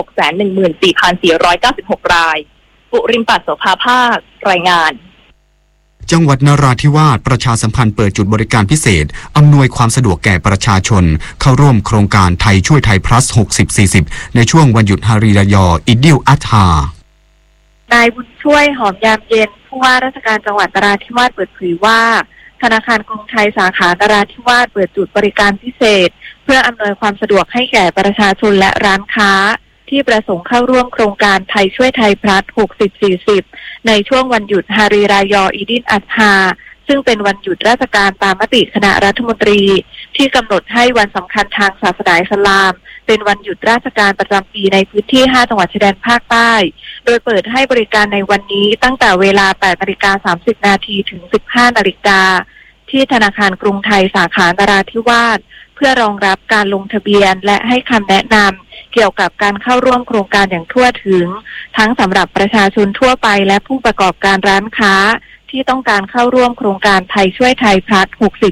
614,496 รายปุริมปัตโสภาภาครายงานจังหวัดนราธิวาสประชาสัมพันธ์เปิดจุดบริการพิเศษอำนวยความสะดวกแก่ประชาชนเข้าร่วมโครงการไทยช่วยไทย plus 60-40 ในช่วงวันหยุดฮารีรายออิดดิลอัฏฮานายบุญช่วยหอมยามเย็นผู้ว่าราชการจังหวัดนราธิวาสเปิดเผยว่าธนาคารกรุงไทยสาขานราธิวาสเปิดจุดบริการพิเศษเพื่ออำนวยความสะดวกให้แก่ประชาชนและร้านค้าที่ประสงค์เข้าร่วมโครงการไทยช่วยไทย plus 60-40 ในช่วงวันหยุดฮารีรายออิดินอัฏฮาซึ่งเป็นวันหยุดราชการตามมติคณะรัฐมนตรีที่กำหนดให้วันสำคัญทางศาสนาอิสลามเป็นวันหยุดราชการประจำปีในพื้นที่ 5 จังหวัดชายแดนภาคใต้โดยเปิดให้บริการในวันนี้ตั้งแต่เวลา 8:30 น.ถึง 15:00 น.ที่ธนาคารกรุงไทยสาขานราธิวาสเพื่อรองรับการลงทะเบียนและให้คำแนะนำเกี่ยวกับการเข้าร่วมโครงการอย่างทั่วถึงทั้งสำหรับประชาชนทั่วไปและผู้ประกอบการร้านค้าที่ต้องการเข้าร่วมโครงการไทยช่วยไทย plus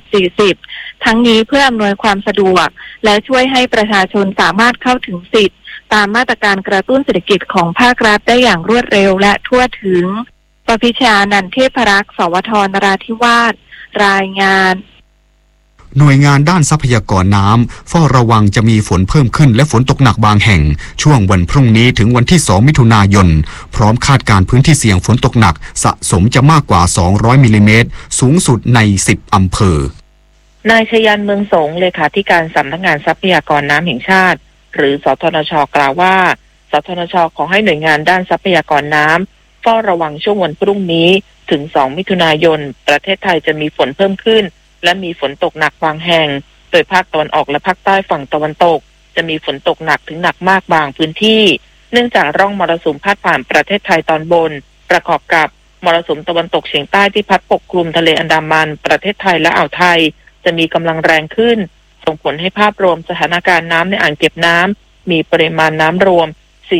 60-40 ทั้งนี้เพื่ออำนวยความสะดวกและช่วยให้ประชาชนสามารถเข้าถึงสิทธิ์ตามมาตรการกระตุ้นเศรษฐกิจของภาครัฐได้อย่างรวดเร็วและทั่วถึงปพิชานันเทพรักษ์สวทนราธิวาสรายงานหน่วยงานด้านทรัพยากรน้ำเฝ้าระวังจะมีฝนเพิ่มขึ้นและฝนตกหนักบางแห่งช่วงวันพรุ่งนี้ถึงวันที่ 2 มิถุนายนพร้อมคาดการพื้นที่เสี่ยงฝนตกหนักสะสมจะมากกว่า 200 มิลลิเมตรสูงสุดใน 10 อำเภอนายชยันเมืองสงเลขาธิการสำนักงานทรัพยากรน้ำแห่งชาติหรือสทนช.กล่าวว่าสทนช.ขอให้หน่วยงานด้านทรัพยากรน้ำเฝ้าระวังช่วงวันพรุ่งนี้ถึง 2 มิถุนายนประเทศไทยจะมีฝนเพิ่มขึ้นและมีฝนตกหนักบางแห่งโดยภาคตะวันออกและภาคใต้ฝั่งตะวันตกจะมีฝนตกหนักถึงหนักมากบางพื้นที่เนื่องจากร่องมรสุมพาดผ่านประเทศไทยตอนบนประกอบกับมรสุมตะวันตกเฉียงใต้ที่พัดปกคลุมทะเลอันดามันประเทศไทยและอ่าวไทยจะมีกำลังแรงขึ้นส่งผลให้ภาพรวมสถานการณ์น้ำในอ่างเก็บน้ำมีปริมาณน้ำรวม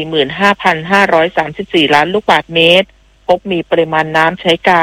45,534 ล้านลูกบาศก์เมตรพบมีปริมาณน้ำใช้การ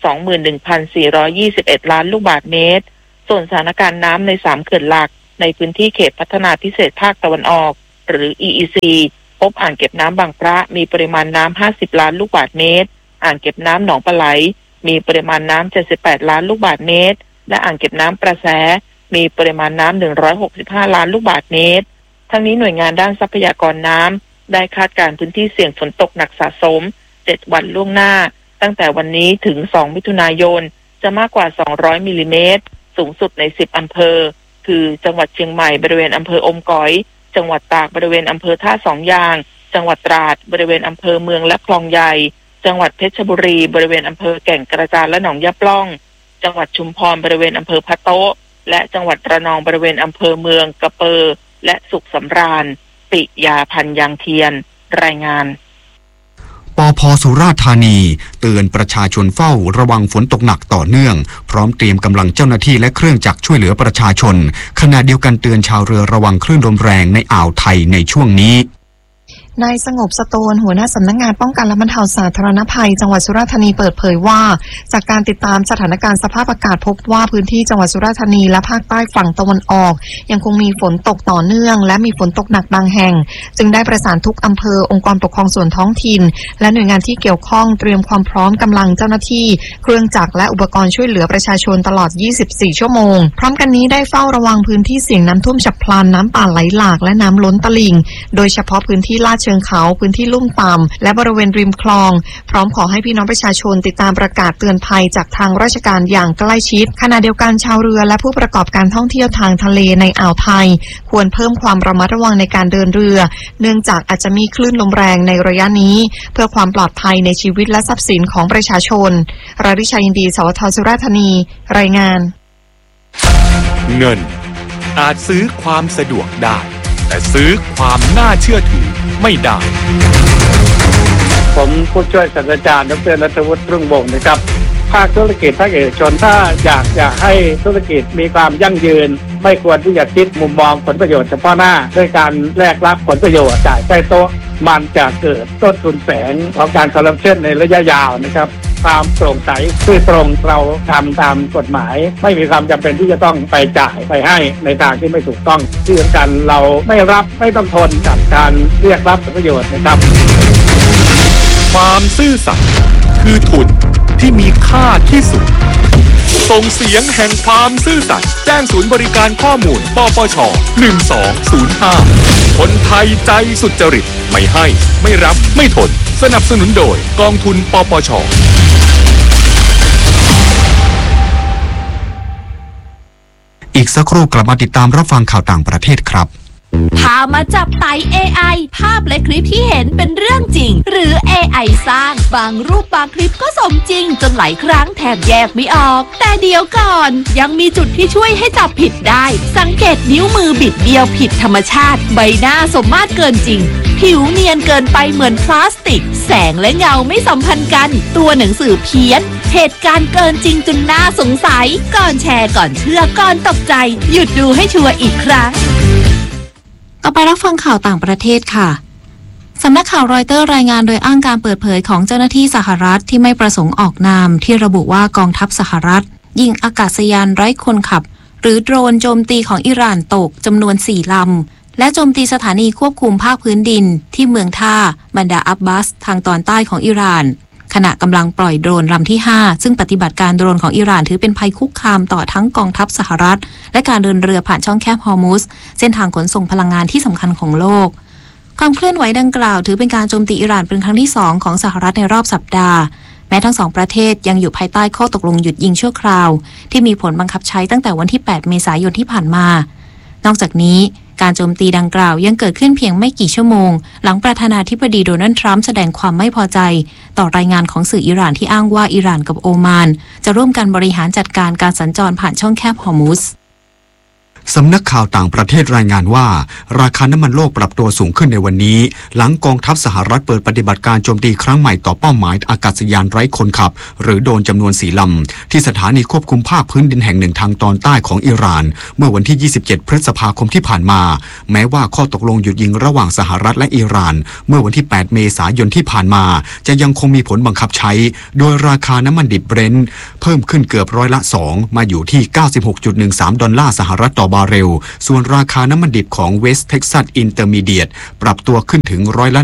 21,421 ล้านลูกบาศก์เมตรส่วนสถานการณ์น้ำใน3เขื่อนหลักในพื้นที่เขตพัฒนาพิเศษภาคตะวันออกหรือ EEC พบอ่างเก็บน้ำบางพระมีปริมาณน้ำ50 ล้านลูกบาศก์เมตรอ่างเก็บน้ำหนองปลาไหลมีปริมาณน้ำ78 ล้านลูกบาศก์เมตรและอ่างเก็บน้ำประแสมีปริมาณน้ำ165 ล้านลูกบาศก์เมตรทั้งนี้หน่วยงานด้านทรัพยากรน้ำได้คาดการณ์พื้นที่เสี่ยงฝนตกหนักสะสม7 วันล่วงหน้าตั้งแต่วันนี้ถึง 2 มิถุนายนจะมากกว่า 200 มิลลิเมตรสูงสุดใน 10 อำเภอคือจังหวัดเชียงใหม่บริเวณอำเภออมก๋อยจังหวัดตากบริเวณอำเภอท่าสองยางจังหวัดตราดบริเวณอำเภอเมืองและคลองใหญ่จังหวัดเพชรบุรีบริเวณอำเภอแก่งกระจานและหนองยะปล้องจังหวัดชุมพรบริเวณอำเภอพะโต๊ะและจังหวัดระนองบริเวณอำเภอเมืองกระเปอและสุขสำราญปิยาพันธ์ยางเทียนรายงานปภ.สุราษฎร์ธานีเตือนประชาชนเฝ้าระวังฝนตกหนักต่อเนื่องพร้อมเตรียมกำลังเจ้าหน้าที่และเครื่องจักรช่วยเหลือประชาชนขณะเดียวกันเตือนชาวเรือระวังคลื่นลมแรงในอ่าวไทยในช่วงนี้นายสงบสโตนหัวหน้าสำนักงานป้องกันและบรรเทาสาธารณภัยจังหวัดสุราษฎร์ธานีเปิดเผยว่าจากการติดตามสถานการณ์สภาพอากาศพบว่าพื้นที่จังหวัดสุราษฎร์ธานีและภาคใต้ฝั่งตะวันออกยังคงมีฝนตกต่อเนื่องและมีฝนตกหนักบางแห่งจึงได้ประสานทุกอำเภอองค์กรปกครองส่วนท้องถิ่นและหน่วยงานที่เกี่ยวข้องเตรียมความพร้อมกำลังเจ้าหน้าที่เครื่องจักรและอุปกรณ์ช่วยเหลือประชาชนตลอด 24 ชั่วโมงพร้อมกันนี้ได้เฝ้าระวังพื้นที่เสี่ยงน้ำท่วมฉับพลันน้ำป่าไหลหลากและน้ำล้นตลิ่งโดยเฉพาะพื้นที่ลาดเชิงเขาพื้นที่ลุ่มต่ำและบริเวณริมคลองพร้อมขอให้พี่น้องประชาชนติดตามประกาศเตือนภัยจากทางราชการอย่างใกล้ชิดขณะเดียวกันชาวเรือและผู้ประกอบการท่องเที่ยวทางทะเลในอ่าวไทยควรเพิ่มความระมัดระวังในการเดินเรือเนื่องจากอาจจะมีคลื่นลมแรงในระยะนี้เพื่อความปลอดภัยในชีวิตและทรัพย์สินของประชาชนราริชัยยินดีสวท.สุราษฎร์ธานีรายงานเงินอาจซื้อความสะดวกได้แต่ซื้อความน่าเชื่อถือไม่ได้ผมผู้ช่วยศาสตราจารย์ดร.ณัฐวุฒิรุ่งวงศ์นะครับภาคธุรกิจภาคเอกชนถ้าอยากให้ธุรกิจมีความยั่งยืนไม่ควรที่จะคิดมุมมองผลประโยชน์เฉพาะหน้าด้วยการแลกรับผลประโยชน์จ่ายใต้โต๊ะมันจะเกิดต้นทุนแฝงของการคอร์รัปชันในระยะยาวนะครับความโปร่งใสซื่อตรงเราทำตามกฎหมายไม่มีความจำเป็นที่จะต้องไปจ่ายไปให้ในทางที่ไม่ถูกต้องที่สำคัญเราไม่รับไม่ต้องทนกับการเรียกรับผลประโยชน์นะครับความซื่อสัตย์คือทุนที่มีค่าที่สุดส่งเสียงแห่งความซื่อสัตย์แจ้งศูนย์บริการข้อมูลปปช1205คนไทยใจสุจริตไม่ให้ไม่รับไม่ทนสนับสนุนโดยกองทุนปปช. อีกสักครู่กลับมาติดตามรับฟังข่าวต่างประเทศครับพามาจับไต่ AI ภาพและคลิปที่เห็นเป็นเรื่องจริงหรือ AI สร้างบางรูปบางคลิปก็สมจริงจนหลายครั้งแทบแยกไม่ออกแต่เดี๋ยวก่อนยังมีจุดที่ช่วยให้จับผิดได้สังเกตนิ้วมือบิดเบี้ยวผิดธรรมชาติใบหน้าสมมาตรเกินจริงผิวเนียนเกินไปเหมือนพลาสติกแสงและเงาไม่สัมพันธ์กันตัวหนังสือเพี้ยนเหตุการณ์เกินจริงจนน่าสงสัยก่อนแชร์ก่อนเชื่อก่อนตกใจหยุดดูให้ชัวร์อีกครั้งต่อไปรับฟังข่าวต่างประเทศค่ะสำนักข่าวรอยเตอร์รายงานโดยอ้างการเปิดเผยของเจ้าหน้าที่สหรัฐที่ไม่ประสงค์ออกนามที่ระบุว่ากองทัพสหรัฐยิงอากาศยานไร้คนขับหรือโดรนโจมตีของอิหร่านตกจำนวน4 ลำและโจมตีสถานีควบคุมภาคพื้นดินที่เมืองท่าบันดาอับบาสทางตอนใต้ของอิหร่านขณะกำลังปล่อยโดรนลำที่5ซึ่งปฏิบัติการโดรนของอิหร่านถือเป็นภัยคุกคามต่อทั้งกองทัพสหรัฐและการเดินเรือผ่านช่องแคบฮอร์มุสเส้นทางขนส่งพลังงานที่สำคัญของโลกความเคลื่อนไหวดังกล่าวถือเป็นการโจมตีอิหร่านเป็นครั้งที่2ของสหรัฐในรอบสัปดาห์แม้ทั้งสองประเทศยังอยู่ภายใต้ข้อตกลงหยุดยิงชั่วคราวที่มีผลบังคับใช้ตั้งแต่วันที่8 เมษายนที่ผ่านมานอกจากนี้การโจมตีดังกล่าวยังเกิดขึ้นเพียงไม่กี่ชั่วโมงหลังประธานาธิบดีโดนัลด์ทรัมป์แสดงความไม่พอใจต่อรายงานของสื่ออิหร่านที่อ้างว่าอิหร่านกับโอมานจะร่วมกันบริหารจัดการการสัญจรผ่านช่องแคบฮอร์มุสสำนักข่าวต่างประเทศรายงานว่าราคาน้ำมันโลกปรับตัวสูงขึ้นในวันนี้หลังกองทัพสหรัฐเปิดปฏิบัติการโจมตีครั้งใหม่ต่อเป้าหมายอากาศยานไร้คนขับหรือโดรนจำนวน4 ลำที่สถานีควบคุมภาคพื้นดินแห่งหนึ่งทางตอนใต้ของอิหร่านเมื่อวันที่27 พฤษภาคมที่ผ่านมาแม้ว่าข้อตกลงหยุดยิงระหว่างสหรัฐและอิหร่านเมื่อวันที่8 เมษายนที่ผ่านมาจะยังคงมีผลบังคับใช้โดยราคาน้ำมันดิบเบรนท์เพิ่มขึ้นเกือบ2%มาอยู่ที่ 96.13 ดอลลาร์สหรัฐต่อบาร์เรลส่วนราคาน้ำมันดิบของ West Texas Intermediate ปรับตัวขึ้นถึง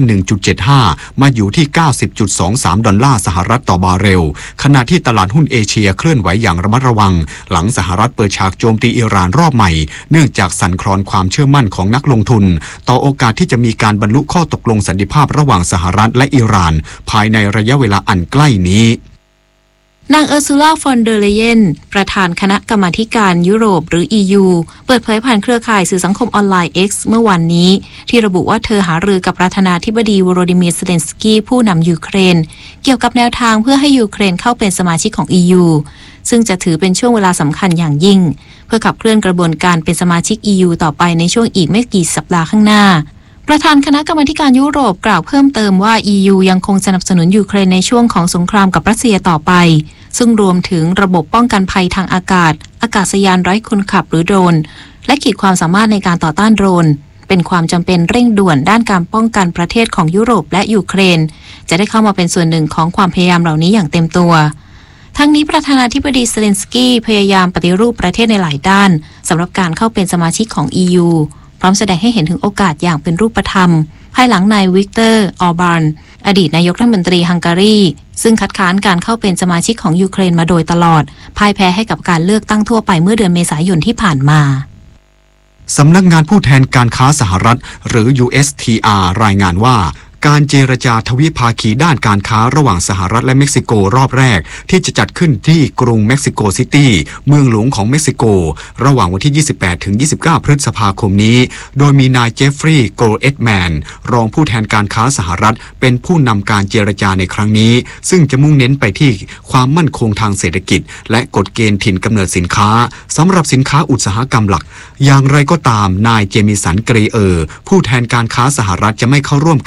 1.75 มาอยู่ที่ 90.23 ดอลลาร์สหรัฐต่อบาร์เรลขณะที่ตลาดหุ้นเอเชียเคลื่อนไหวอย่างระมัดระวังหลังสหรัฐเปิดฉากโจมตีอิหร่านรอบใหม่เนื่องจากสั่นคลอนความเชื่อมั่นของนักลงทุนต่อโอกาสที่จะมีการบรรลุข้อตกลงสันติภาพระหว่างสหรัฐและอิหร่านภายในระยะเวลาอันใกล้นี้นางเออร์ซูลา ฟอนเดอร์เลเยนประธานคณะกรรมาธิการยุโรปหรือ EU เปิดเผยผ่านเครือข่ายสื่อสังคมออนไลน์ X เมื่อวันนี้ที่ระบุว่าเธอหารือกับประธานาธิบดีโวโรดิมีร์ เซเลนสกี้ผู้นำยูเครนเกี่ยวกับแนวทางเพื่อให้ยูเครนเข้าเป็นสมาชิกของ EU ซึ่งจะถือเป็นช่วงเวลาสำคัญอย่างยิ่งเพื่อขับเคลื่อนกระบวนการเป็นสมาชิก EU ต่อไปในช่วงอีกไม่กี่สัปดาห์ข้างหน้าประธานคณะกรรมาการยุโรปกล่าวเพิ่มเติมว่า EU ยังคงสนับสนุนยูเครนในช่วงของสงครามกับรัสเซียต่อไปซึ่งรวมถึงระบบป้องกันภัยทางอากาศอากาศยานไร้คนขับหรือโดรนและขีดความสามารถในการต่อต้านโดรนเป็นความจำเป็นเร่งด่วนด้านการป้องกันประเทศของยุโรปและยูเครนจะได้เข้ามาเป็นส่วนหนึ่งของความพยายามเหล่านี้อย่างเต็มตัวทั้งนี้ประธานาธิบดีเซเลนสกี้พยายามปฏิรูปประเทศในหลายด้านสำหรับการเข้าเป็นสมาชิกของ EU พร้อมแสดงให้เห็นถึงโอกาสอย่างเป็นรูปธรรมภายหลังนายวิกเตอร์ ออร์บานอดีตนายกรัฐมนตรีฮังการีซึ่งคัดค้านการเข้าเป็นสมาชิกของยูเครนมาโดยตลอดพ่ายแพ้ให้กับการเลือกตั้งทั่วไปเมื่อเดือนเมษายนที่ผ่านมาสำนักงานผู้แทนการค้าสหรัฐหรือ USTR รายงานว่าการเจรจาทวิภาคีด้านการค้าระหว่างสหรัฐและเม็กซิโกรอบแรกที่จะจัดขึ้นที่กรุงเม็กซิโกซิตี้เมืองหลวงของเม็กซิโกระหว่างวันที่28 ถึง 29 พฤษภาคมนี้โดยมีนายเจฟฟรีย์ โกลเอ็ดแมนรองผู้แทนการค้าสหรัฐเป็นผู้นำการเจรจาในครั้งนี้ซึ่งจะมุ่งเน้นไปที่ความมั่นคงทางเศรษฐกิจและกฎเกณฑ์ถิ่นกำเนิดสินค้าสำหรับสินค้าอุตสาหกรรมหลักอย่างไรก็ตามนายเจมิสัน เกรเออร์ผู้แทนการค้าสหรัฐจะไม่เข้าร่วมการเจร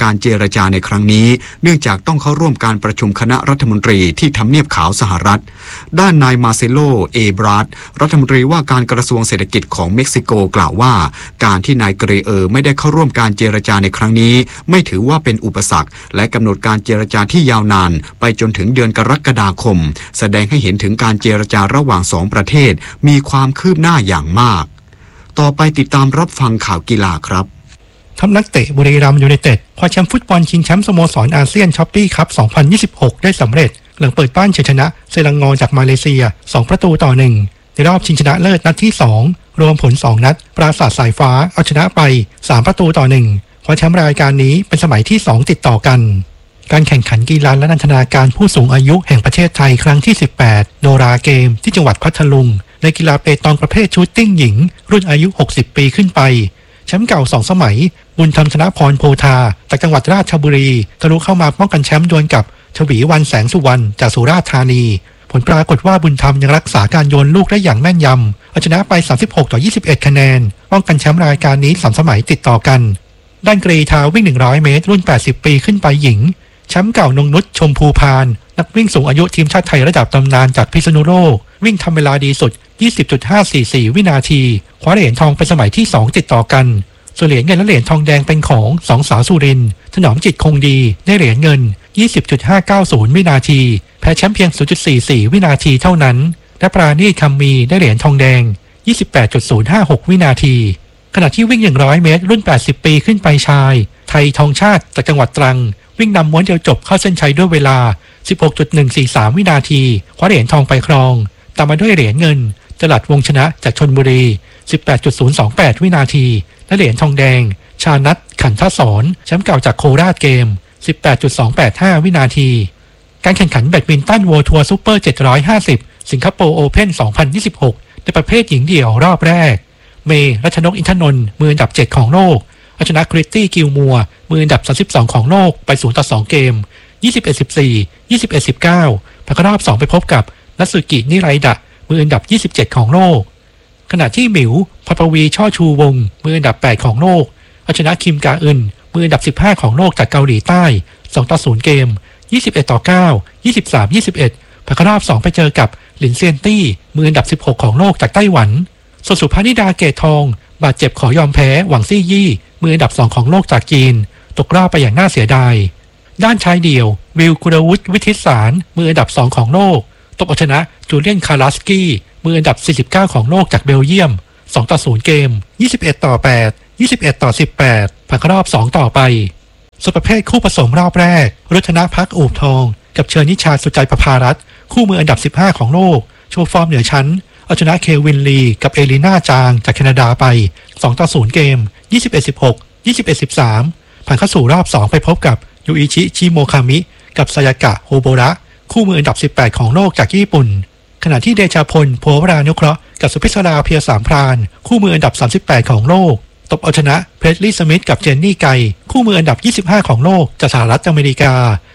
จาในครั้งนี้เนื่องจากต้องเข้าร่วมการประชุมคณะรัฐมนตรีที่ทำเนียบขาวสหรัฐด้านนายมาเซโลเอบราดรัฐมนตรีว่าการกระทรวงเศรษฐกิจของเม็กซิโกกล่าวว่าการที่นายเกรเออร์ไม่ได้เข้าร่วมการเจรจาในครั้งนี้ไม่ถือว่าเป็นอุปสรรคและกำหนดการเจรจาที่ยาวนานไปจนถึงเดือนกรกฎาคมแสดงให้เห็นถึงการเจรจาระหว่างสองประเทศมีความคืบหน้าอย่างมากต่อไปติดตามรับฟังข่าวกีฬาครับทัพนักเตะบุรีรัมย์ยูไนเต็ดคว้าแชมป์ฟุตบอลชิงแชมป์สโมสรอาเซียนช้อปปี้คัพ 2026 ได้สำเร็จหลังเปิดบ้านเฉยชนะเซลังงอจากมาเลเซีย2-1ในรอบชิงชนะเลิศนัดที่2รวมผล2นัดปราสาทสายฟ้าเอาชนะไป3-1คว้าแชมป์รายการนี้เป็นสมัยที่2ติดต่อกันการแข่งขันกีฬาและนันทนาการผู้สูงอายุแห่งประเทศไทยครั้งที่18โนราเกมที่จังหวัดพัทลุงในกีฬาเปตองประเภทชูตติ้งหญิงรุ่นอายุ60ปีขึ้นไปแชมป์เก่า2สมัยบุญธรรมธนพรโพธาจากจังหวัดราชบุรีทะลุเข้ามาป้องกันแชมป์ดวลกับชวีวรรณแสงสุวรรณจากสุราษฎร์ธานีผลปรากฏว่าบุญธรรมยังรักษาการโยนลูกได้อย่างแม่นยำเอาชนะไป36-21คะแนนป้องกันแชมป์รายการนี้3สมัยติดต่อกันด้านกรีฑาวิ่ง100เมตรรุ่น80ปีขึ้นไปหญิงแชมป์เก่านงนุชชมพูพานนักวิ่งสูงอายุทีมชาติไทยระดับตำนานจากพิษณุโลกวิ่งทำเวลาดีสุด 20.544 วินาทีคว้าเหรียญทองเป็นสมัยที่2ติดต่อกันส่วนเหรียญเงินและเหรียญทองแดงเป็นของ2สาวสุรินทร์ถนอมจิตคงดีได้เหรียญเงิน 20.590 วินาทีแพ้แชมป์เพียง 0.44 วินาทีเท่านั้นและปราณีตคำมีได้เหรียญทองแดง 28.056 วินาทีขณะที่วิ่ง100เมตรรุ่น80ปีขึ้นไปชายไทยทองชาติจากจังหวัดตรังวิ่งนำม้วนเดียวจบเข้าเส้นชัยด้วยเวลา 16.143 วินาทีคว้าเหรียญทองไปครองตามมาด้วยเหรียญเงินจรัสวงชนะจากชลบุรี 18.028 วินาทีและเหรียญทองแดงชานัทขันทศรแชมป์เก่าจากโคราชเกม 18.285 วินาทีการแข่งขันแบดมินตัน World Tour Super 750 สิงคโปร์โอเพ่น 2026 ในประเภทหญิงเดี่ยวรอบแรกเมย์รัชนกอินทนนท์มืออันดับ7ของโลกเอาชนะคริตตี้กิลมัวมืออันดับ32ของโลกไป0-2เกม 21-14 21-19 ผ่านเข้ารอบ2ไปพบกับนัตสึกินิไรดะมืออันดับ27ของโลกขณะที่หมิวพรปวีช่อชูวงมืออันดับ8ของโลกเอาชนะคิมกาอึนมืออันดับ15ของโลกจากเกาหลีใต้2-0เกม 21-9 23-21 ผ่านเข้ารอบ2ไปเจอกับหลินเซียนตี้มืออันดับ16ของโลกจากไต้หวันส่วนสุภานิดาเกตทองบาดเจ็บขอยอมแพ้หวังซี่ยี่มืออันดับ2ของโลกจากจีนตกรอบไปอย่างน่าเสียดายด้านชายเดี่ยววิลกุลวุฒิวิทิตสารมืออันดับ2ของโลกตบเอาชนะจูเลียนคาราสกี้มืออันดับ49ของโลกจากเบลเยียม2-0เกม 21-8 21-18 ผ่านเข้ารอบ2ต่อไปส่วนประเภทคู่ผสมรอบแรกรัตนภักอูบทองกับเชิญนิชาสุใจประภารัตน์คู่มืออันดับ15ของโลกโชว์ฟอร์มเหนือชั้นเอาชนะเควินลีกับเอลิน่าจางจากแคนาดาไป2-0เกม 21-16 21-13 ผ่านเข้าสู่รอบ2ไปพบกับยูอิชิชิโมคามิกับซายากะโฮโบระคู่มืออันดับ18ของโลกจากญี่ปุ่นขณะที่เดชาพลโพวรานุเคราะห์กับสุพิศราเพียรสามพรานคู่มืออันดับ38ของโลกตบเอาชนะเพรสลีย์สมิธกับเจนนี่ไกคู่มืออันดับ25ของโลกจากสหรัฐอเมริกา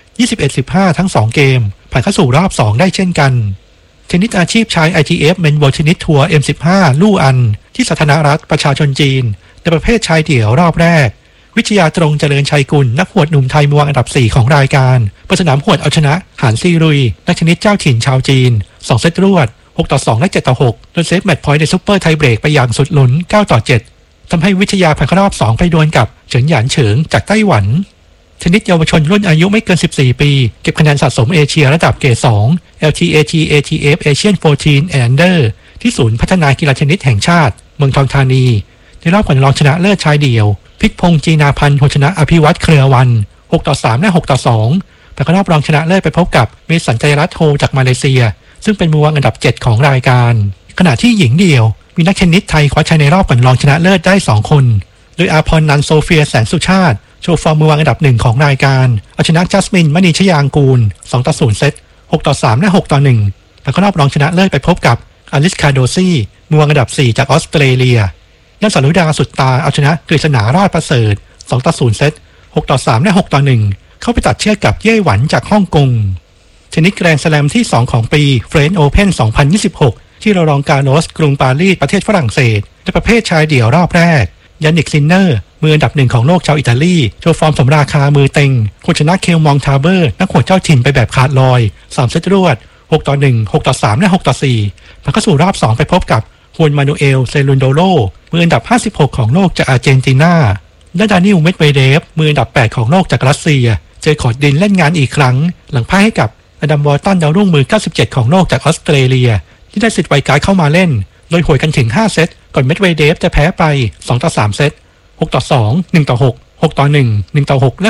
21-15 ทั้ง2เกมผ่านเข้าสู่รอบ2ได้เช่นกันเทนนิสอาชีพชาย ITF Men World Tennis Tour M15 ลู่อันที่สาธารณรัฐประชาชนจีนในประเภทชายเดี่ยวรอบแรกวิทยาตรงเจริญชัยกุลนักหวดหนุ่มไทยมือวางอันดับ4ของรายการประสนามหวดเอาชนะหานซีรุยนักเทนนิสเจ้าถิ่นชาวจีน2เซตรวด 6-2 และ 7-6 โดยเซฟแมตช์พอยต์ในซุปเปอร์ไทเบรกไปอย่างสุดลุ้น 9-7 ทำให้วิทยาผ่านเข้ารอบ2ไปดวลกับเฉินหยานเฉิงจากไต้หวันเทนนิสเยาวชนรุ่นอายุไม่เกิน14ปีเก็บคะแนนสะสมเอเชียระดับเกรด2 LTAT ATF Asian 14 Under ที่ศูนย์พัฒนากีฬาเทนนิสแห่งชาติเมืองทองธานีในรอบก่อนรองชนะเลิศชายเดี่ยวพิกพงษ์จีนาพันธ์ชนะอภิวัตรเครือวัน 6-3 และ 6-2 ผ่านเข้ารอบรองชนะเลิศไปพบกับเมสันใจรัตน์โฮจากมาเลเซียซึ่งเป็นมือวางอันดับ7ของรายการขณะที่หญิงเดี่ยวมีนักเทนนิสไทยคว้าชัยในรอบก่อนรองชนะเลิศได้2คนโดยอาพรนันโซเฟียแสงสุชาติโชว์ฟอร์มมือวางอันดับ1ของรายการเอาชนะจัสมินมณีชยางกูล 2-0 เซต 6-3 และ 6-1 แล้วก็รอบรองชนะเลิศไปพบกับอลิสคาโดซี่มือวางอันดับ4จากออสเตรเลียด้านสารุดาสุดตาเอาชนะกฤษณารอดประเสริฐ 2-0 เซต 6-3 และ 6-1 เข้าไปตัดเชือกกับเย่หวันจากฮ่องกงเทนนิสแกรนด์สแลมที่2ของปีเฟรนช์โอเพ่น 2026 ที่โรลองกาโรสกรุงปารีสประเทศฝรั่งเศสในประเภทชายเดี่ยวรอบแรกยานิกซินเนอร์มืออันดับหนึ่งของโลกชาวอิตาลีโชว์ฟอร์มสมราคามือเต็งคนชนะเคลมองทาเบอร์นักโหดเจ้าถิ่นไปแบบขาดลอย3เซตรวด6-1 6-3 และ 6-4 ผ่านเข้าสู่รอบ2ไปพบกับฮวนมานูเอลเซลุนโดโลมืออันดับ56ของโลกจากอาร์เจนตินาและดานิลเมดเวเดฟมืออันดับ8ของโลกจากรัสเซียเจอคอร์ดดินเล่นงานอีกครั้งหลังพ่ายให้กับอดัมวอร์ตันดาวรุ่งมือ97ของโลกจากออสเตรเลียที่ได้สิทธิ์ไวการ์ดเข้ามาเล่นโดยหวยกันถึง5เซตก่อนเมดเวเดฟจะแพ้ไป2-3 เซต6-2 1-6 6-1 1-6 และ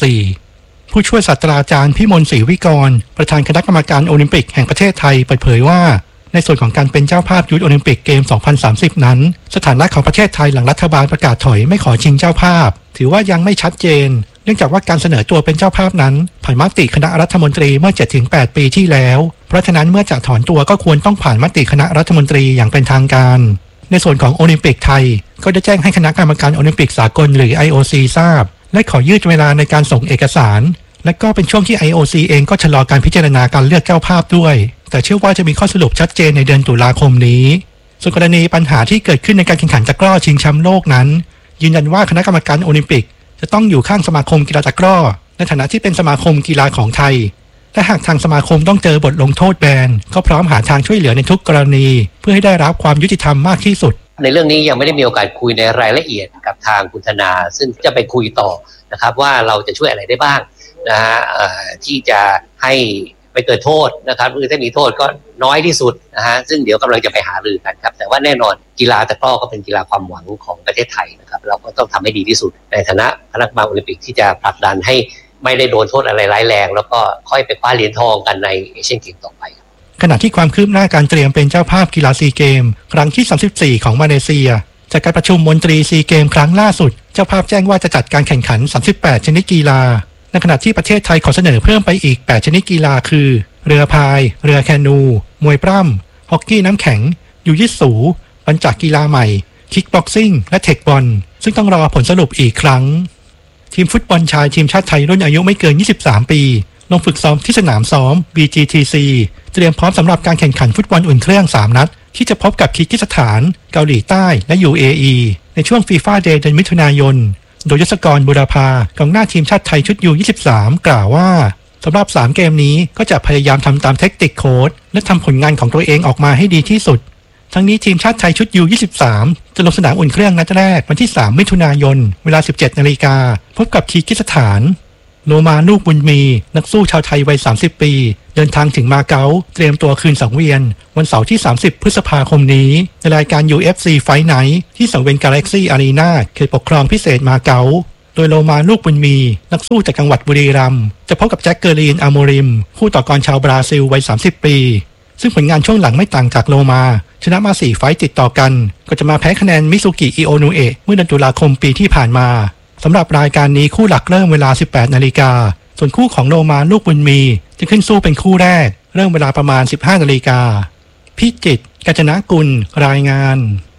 6-4 ผู้ช่วยศาสตราจารย์พิมลศรีวิกรประธานคณะกรรมการโอลิมปิกแห่งประเทศไทยเปิดเผยว่าในส่วนของการเป็นเจ้าภาพยูทโอลิมปิกเกม 2030 นั้นสถานะของประเทศไทยหลังรัฐบาลประกาศถอยไม่ขอชิงเจ้าภาพถือว่ายังไม่ชัดเจนเนื่องจากว่าการเสนอตัวเป็นเจ้าภาพนั้นผ่านมติคณะรัฐมนตรีเมื่อ 7-8 ปีที่แล้วเพราะฉะนั้นเมื่อจะถอนตัวก็ควรต้องผ่านมติคณะรัฐมนตรีอย่างเป็นทางการในส่วนของโอลิมปิกไทยก็ได้แจ้งให้คณะกรรมการโอลิมปิกสากลหรือ IOC ทราบและขอยืดเวลาในการส่งเอกสารและก็เป็นช่วงที่ IOC เองก็ชะลอการพิจารณาการเลือกเจ้าภาพด้วยแต่เชื่อว่าจะมีข้อสรุปชัดเจนในเดือนตุลาคมนี้ส่วนกรณีปัญหาที่เกิดขึ้นในการแข่งขันตะกร้อชิงแชมป์โลกนั้นยืนยันว่าคณะกรรมการโอลิมปิกจะต้องอยู่ข้างสมาคมกีฬาตะกร้อในฐานะที่เป็นสมาคมกีฬาของไทยและหากทางสมาคมต้องเจอบทลงโทษแบนก็พร้อมหาทางช่วยเหลือในทุกกรณีเพื่อให้ได้รับความยุติธรรมมากที่สุดในเรื่องนี้ยังไม่ได้มีโอกาสคุยในรายละเอียดกับทางคุณธนาซึ่งจะไปคุยต่อนะครับว่าเราจะช่วยอะไรได้บ้างนะฮะที่จะให้ไม่เกิดโทษนะครับหรือถ้ามีโทษก็น้อยที่สุดนะฮะซึ่งเดี๋ยวกำลังจะไปหารือกันครับแต่ว่าแน่นอนกีฬาตะกร้อก็เป็นกีฬาความหวังของประเทศไทยนะครับเราก็ต้องทำให้ดีที่สุดในฐานะคณะกรรมการโอลิมปิกที่จะผลักดันให้ไม่ได้โดนโทษอะไรร้ายแรงแล้วก็ค่อยไปคว้าเหรียญทองกันในเอเชียนเกมต่อไปขณะที่ความคืบหน้าการเตรียมเป็นเจ้าภาพกีฬาซีเกมครั้งที่34ของมาเลเซียจากการประชุมมนตรีซีเกมครั้งล่าสุดเจ้าภาพแจ้งว่าจะจัดการแข่งขัน38ชนิดกีฬาในขณะที่ประเทศไทยขอเสนอเพิ่มไปอีก8ชนิดกีฬาคือเรือพายเรือแคนูมวยปล้ำฮอกกี้น้ำแข็งยูยิสูบรรจักกีฬาใหม่คิกบ็อกซิ่งและเทคบอลซึ่งต้องรอผลสรุปอีกครั้งทีมฟุตบอลชายทีมชาติไทยรุ่นอายุไม่เกิน23ปีลงฝึกซ้อมที่สนามซ้อม BGTC เตรียมพร้อมสำหรับการแข่งขันฟุตบอลอุ่นเครื่อง3นัดที่จะพบกับคีร์กิสถานเกาหลีใต้และ UAE ในช่วง FIFA Day เดือนมิถุนายนโดยยศกรบุรพากองหน้าทีมชาติไทยชุด U23 กล่าวว่าสำหรับ3เกมนี้ก็จะพยายามทำตามเทคนิคโค้ชและทำผลงานของตัวเองออกมาให้ดีที่สุดทั้งนี้ทีมชาติไทยชุด U23 จะลงสนามอุ่นเครื่องนัดแรกวันที่3มิถุนายนเวลา 17 นาฬิกาพบกับคีร์กิสถานโลมาลูกบุญมีนักสู้ชาวไทยวัย30ปีเดินทางถึงมาเก๊าเตรียมตัวคืนสังเวียนวันเสาร์ที่30พฤษภาคมนี้ในรายการ UFC Fight Night ที่สังเวียน Galaxy Arena เขตปกครองพิเศษมาเก๊าโดยโลมาลูกบุญมีนักสู้จากจังหวัดบุรีรัมย์จะพบกับแจ็คเกอรีนอาโมริมคู่ต่อกรชาวบราซิลวัย30ปีซึ่งผลงานช่วงหลังไม่ต่างจากโลมาชนะมา4ไฟต์ติดต่อกันก็จะมาแพ้คะแนนมิซุกิอิโอนุเอะเมื่อเดือนตุลาคมปีที่ผ่านมาสำหรับรายการนี้คู่หลักเริ่มเวลา 18 นาฬิกาส่วนคู่ของโลมาลูกบุญมีจะขึ้นสู้เป็นคู่แรกเริ่มเวลาประมาณ 15 นาฬิกาพิจิตร กาญจนกุลรายงาน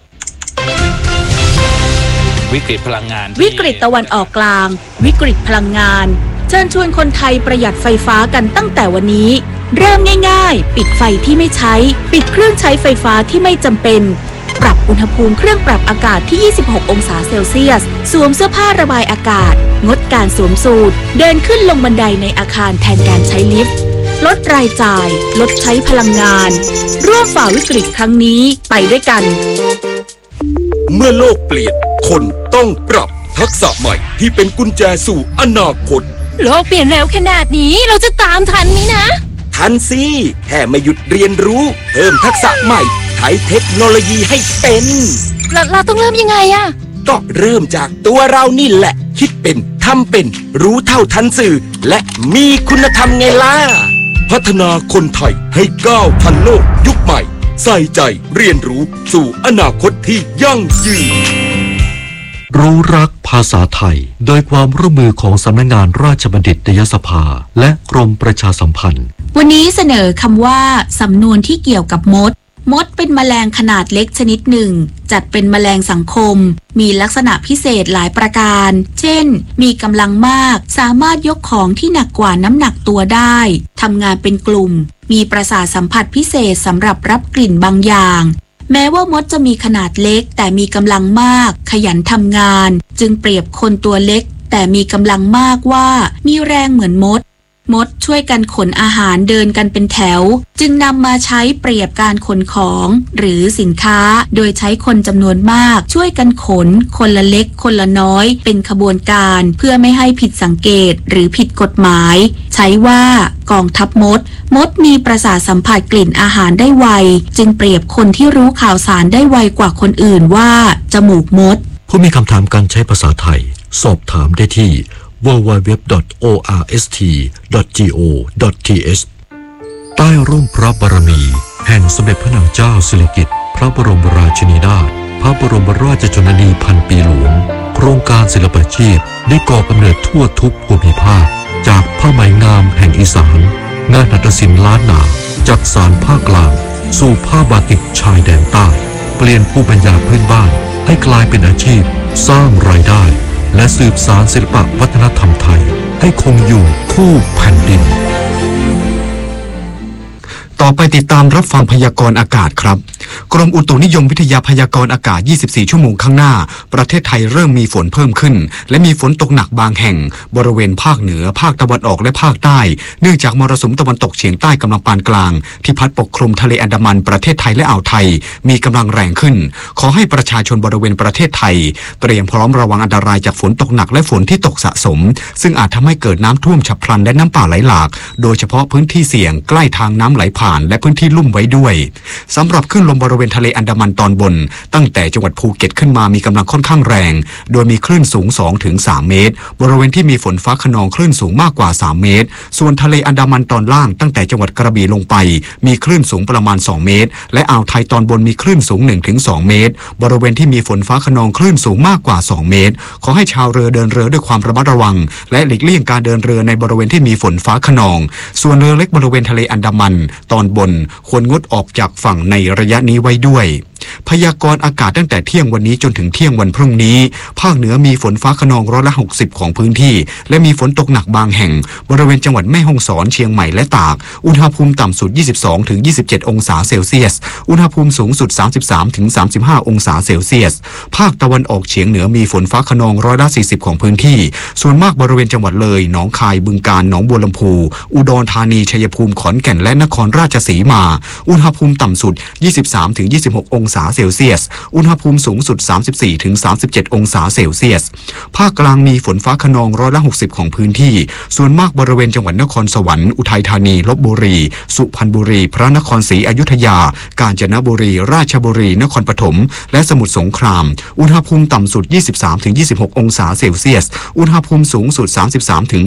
วิกฤตพลังงานวิกฤตตะวันออกกลางวิกฤตพลังงานเชิญชวนคนไทยประหยัดไฟฟ้ากันตั้งแต่วันนี้เริ่มง่ายๆปิดไฟที่ไม่ใช้ปิดเครื่องใช้ไฟฟ้าที่ไม่จำเป็นปรับอุณหภูมิเครื่องปรับอากาศที่26องศาเซลเซียสสวมเสื้อผ้าระบายอากาศงดการสวมสูทเดินขึ้นลงบันไดในอาคารแทนการใช้ลิฟต์ลดรายจ่ายลดใช้พลังงานร่วมฝ่าวิกฤตครั้งนี้ไปด้วยกันเมื่อโลกเปลี่ยนคนต้องปรับทักษะใหม่ที่เป็นกุญแจสู่อนาคตโลกเปลี่ยนเร็วขนาดนี้เราจะตามทันไหมนะทันสิแค่ไม่หยุดเรียนรู้เพิ่มทักษะใหม่ใช้เทคโนโลยีให้เป็นเราต้องเริ่มยังไงอะก็เริ่มจากตัวเรานี่แหละคิดเป็นทำเป็นรู้เท่าทันสื่อและมีคุณธรรมไงล่ะพัฒนาคนไทยให้ก้าวทันโลกยุคใหม่ใส่ใจเรียนรู้สู่อนาคตที่ยั่งยืนรู้รักภาษาไทยโดยความร่วมมือของสำนักงานราชบัณฑิตยสภาและกรมประชาสัมพันธ์วันนี้เสนอคำว่าสำนวนที่เกี่ยวกับมดเป็นแมลงขนาดเล็กชนิดหนึ่งจัดเป็นแมลงสังคมมีลักษณะพิเศษหลายประการเช่นมีกำลังมากสามารถยกของที่หนักกว่าน้ำหนักตัวได้ทำงานเป็นกลุ่มมีประสาทสัมผัสพิเศษสำหรับรับกลิ่นบางอย่างแม้ว่ามดจะมีขนาดเล็กแต่มีกำลังมากขยันทำงานจึงเปรียบคนตัวเล็กแต่มีกำลังมากว่ามีแรงเหมือนมดช่วยกันขนอาหารเดินกันเป็นแถวจึงนำมาใช้เปรียบการขนของหรือสินค้าโดยใช้คนจำนวนมากช่วยกันขนคนละเล็กคนละน้อยเป็นขบวนการเพื่อไม่ให้ผิดสังเกตหรือผิดกฎหมายใช้ว่ากองทัพมดมีประสาทสัมผัสกลิ่นอาหารได้ไวจึงเปรียบคนที่รู้ข่าวสารได้ไวกว่าคนอื่นว่าจมูกมดผู้มีคำถามการใช้ภาษาไทยสอบถามได้ที่www.orst.go.th ใต้ร่มพระบารมีแห่งสมเด็จพระนางเจ้าสิริกิติ์พระบรมราชินีนาถพระบรมราชชนนีพันปีหลวงโครงการศิลปาชีพได้ก่อกำเนิดทั่วทุกภูมิภาคจากผ้าไหมงามแห่งอีสานงานหัตถศิลป์ล้านนาจากสานภาคกลางสู่ผ้าบาติกชายแดนใต้เปลี่ยนภูมิปัญญาพื้นบ้านให้กลายเป็นอาชีพสร้างรายได้และสืบสานศิลปวัฒนธรรมไทยให้คงอยู่คู่แผ่นดินต่อไปติดตามรับฟังพยากรณ์อากาศครับกรมอุตุนิยมวิทยาพยากรณ์อากาศ24ชั่วโมงข้างหน้าประเทศไทยเริ่มมีฝนเพิ่มขึ้นและมีฝนตกหนักบางแห่งบริเวณภาคเหนือภาคตะวันออกและภาคใต้เนื่องจากมรสุมตะวันตกเฉียงใต้กำลังปานกลางที่พัดปกคลุมทะเลอันดามันประเทศไทยและอ่าวไทยมีกำลังแรงขึ้นขอให้ประชาชนบริเวณประเทศไทยเตรียมพร้อมระวังอันตรายจากฝนตกหนักและฝนที่ตกสะสมซึ่งอาจทำให้เกิดน้ำท่วมฉับพลันและน้ำป่าไหลหลากโดยเฉพาะพื้นที่เสี่ยงใกล้ทางน้ำไหลผ่านและพื้นที่ลุ่มไว้ด้วยสำหรับคลื่นลมบริเวณทะเลอันดามันตอนบนตั้งแต่จังหวัดภูเก็ตขึ้นมามีกำลังค่อนข้างแรงโดยมีคลื่นสูง 2-3 เมตรบริเวณที่มีฝนฟ้าคะนองคลื่นสูงมากกว่า3เมตรส่วนทะเลอันดามันตอนล่างตั้งแต่จังหวัดกระบี่ลงไปมีคลื่นสูงประมาณ2เมตรและอ่าวไทยตอนบนมีคลื่นสูง 1-2 เมตรบริเวณที่มีฝนฟ้าคะนองคลื่นสูงมากกว่า2เมตรขอให้ชาวเรือเดินเรือด้วยความระมัดระวังและหลีกเลี่ยงการเดินเรือในบริเวณที่มีฝนฟ้าคะนองส่วนเรือเล็กบริเวณทะเลอันดามันตอนบนควรงดออกจากฝั่งในระยะนี้ไว้ด้วยพยากรณ์อากาศตั้งแต่เที่ยงวันนี้จนถึงเที่ยงวันพรุ่งนี้ภาคเหนือมีฝนฟ้าคะนอง60%ของพื้นที่และมีฝนตกหนักบางแห่งบริเวณจังหวัดแม่ฮ่องสอนเชียงใหม่และตากอุณหภูมิต่ำสุด 22-27 องศาเซลเซียสอุณหภูมิสูงสุด 33-35 องศาเซลเซียสภาคตะวันออกเฉียงเหนือมีฝนฟ้าคะนอง40%ของพื้นที่ส่วนมากบริเวณจังหวัดเลยหนองคายบึงกาฬหนองบัวลำพูอุดรธานีชัยภูมิขอนแก่นและนครราชสีมาอุณหภูมิต่ำสุด 23-26 องศาเซลเซียสอุณหภูมิสูงสุด 34-37 องศาเซลเซียสภาคกลางมีฝนฟ้าคะนอง60%ของพื้นที่ส่วนมากบริเวณจังหวัดนครสวรรค์อุทัยธานีลพบุรีสุพรรณบุรีพระนครศรีอยุธยากาญจนบุรีราชบุรีนครปฐมและสมุทรสงครามอุณหภูมิต่ำสุด 23-26 องศาเซลเซียสอุณหภูมิสูงสุด 33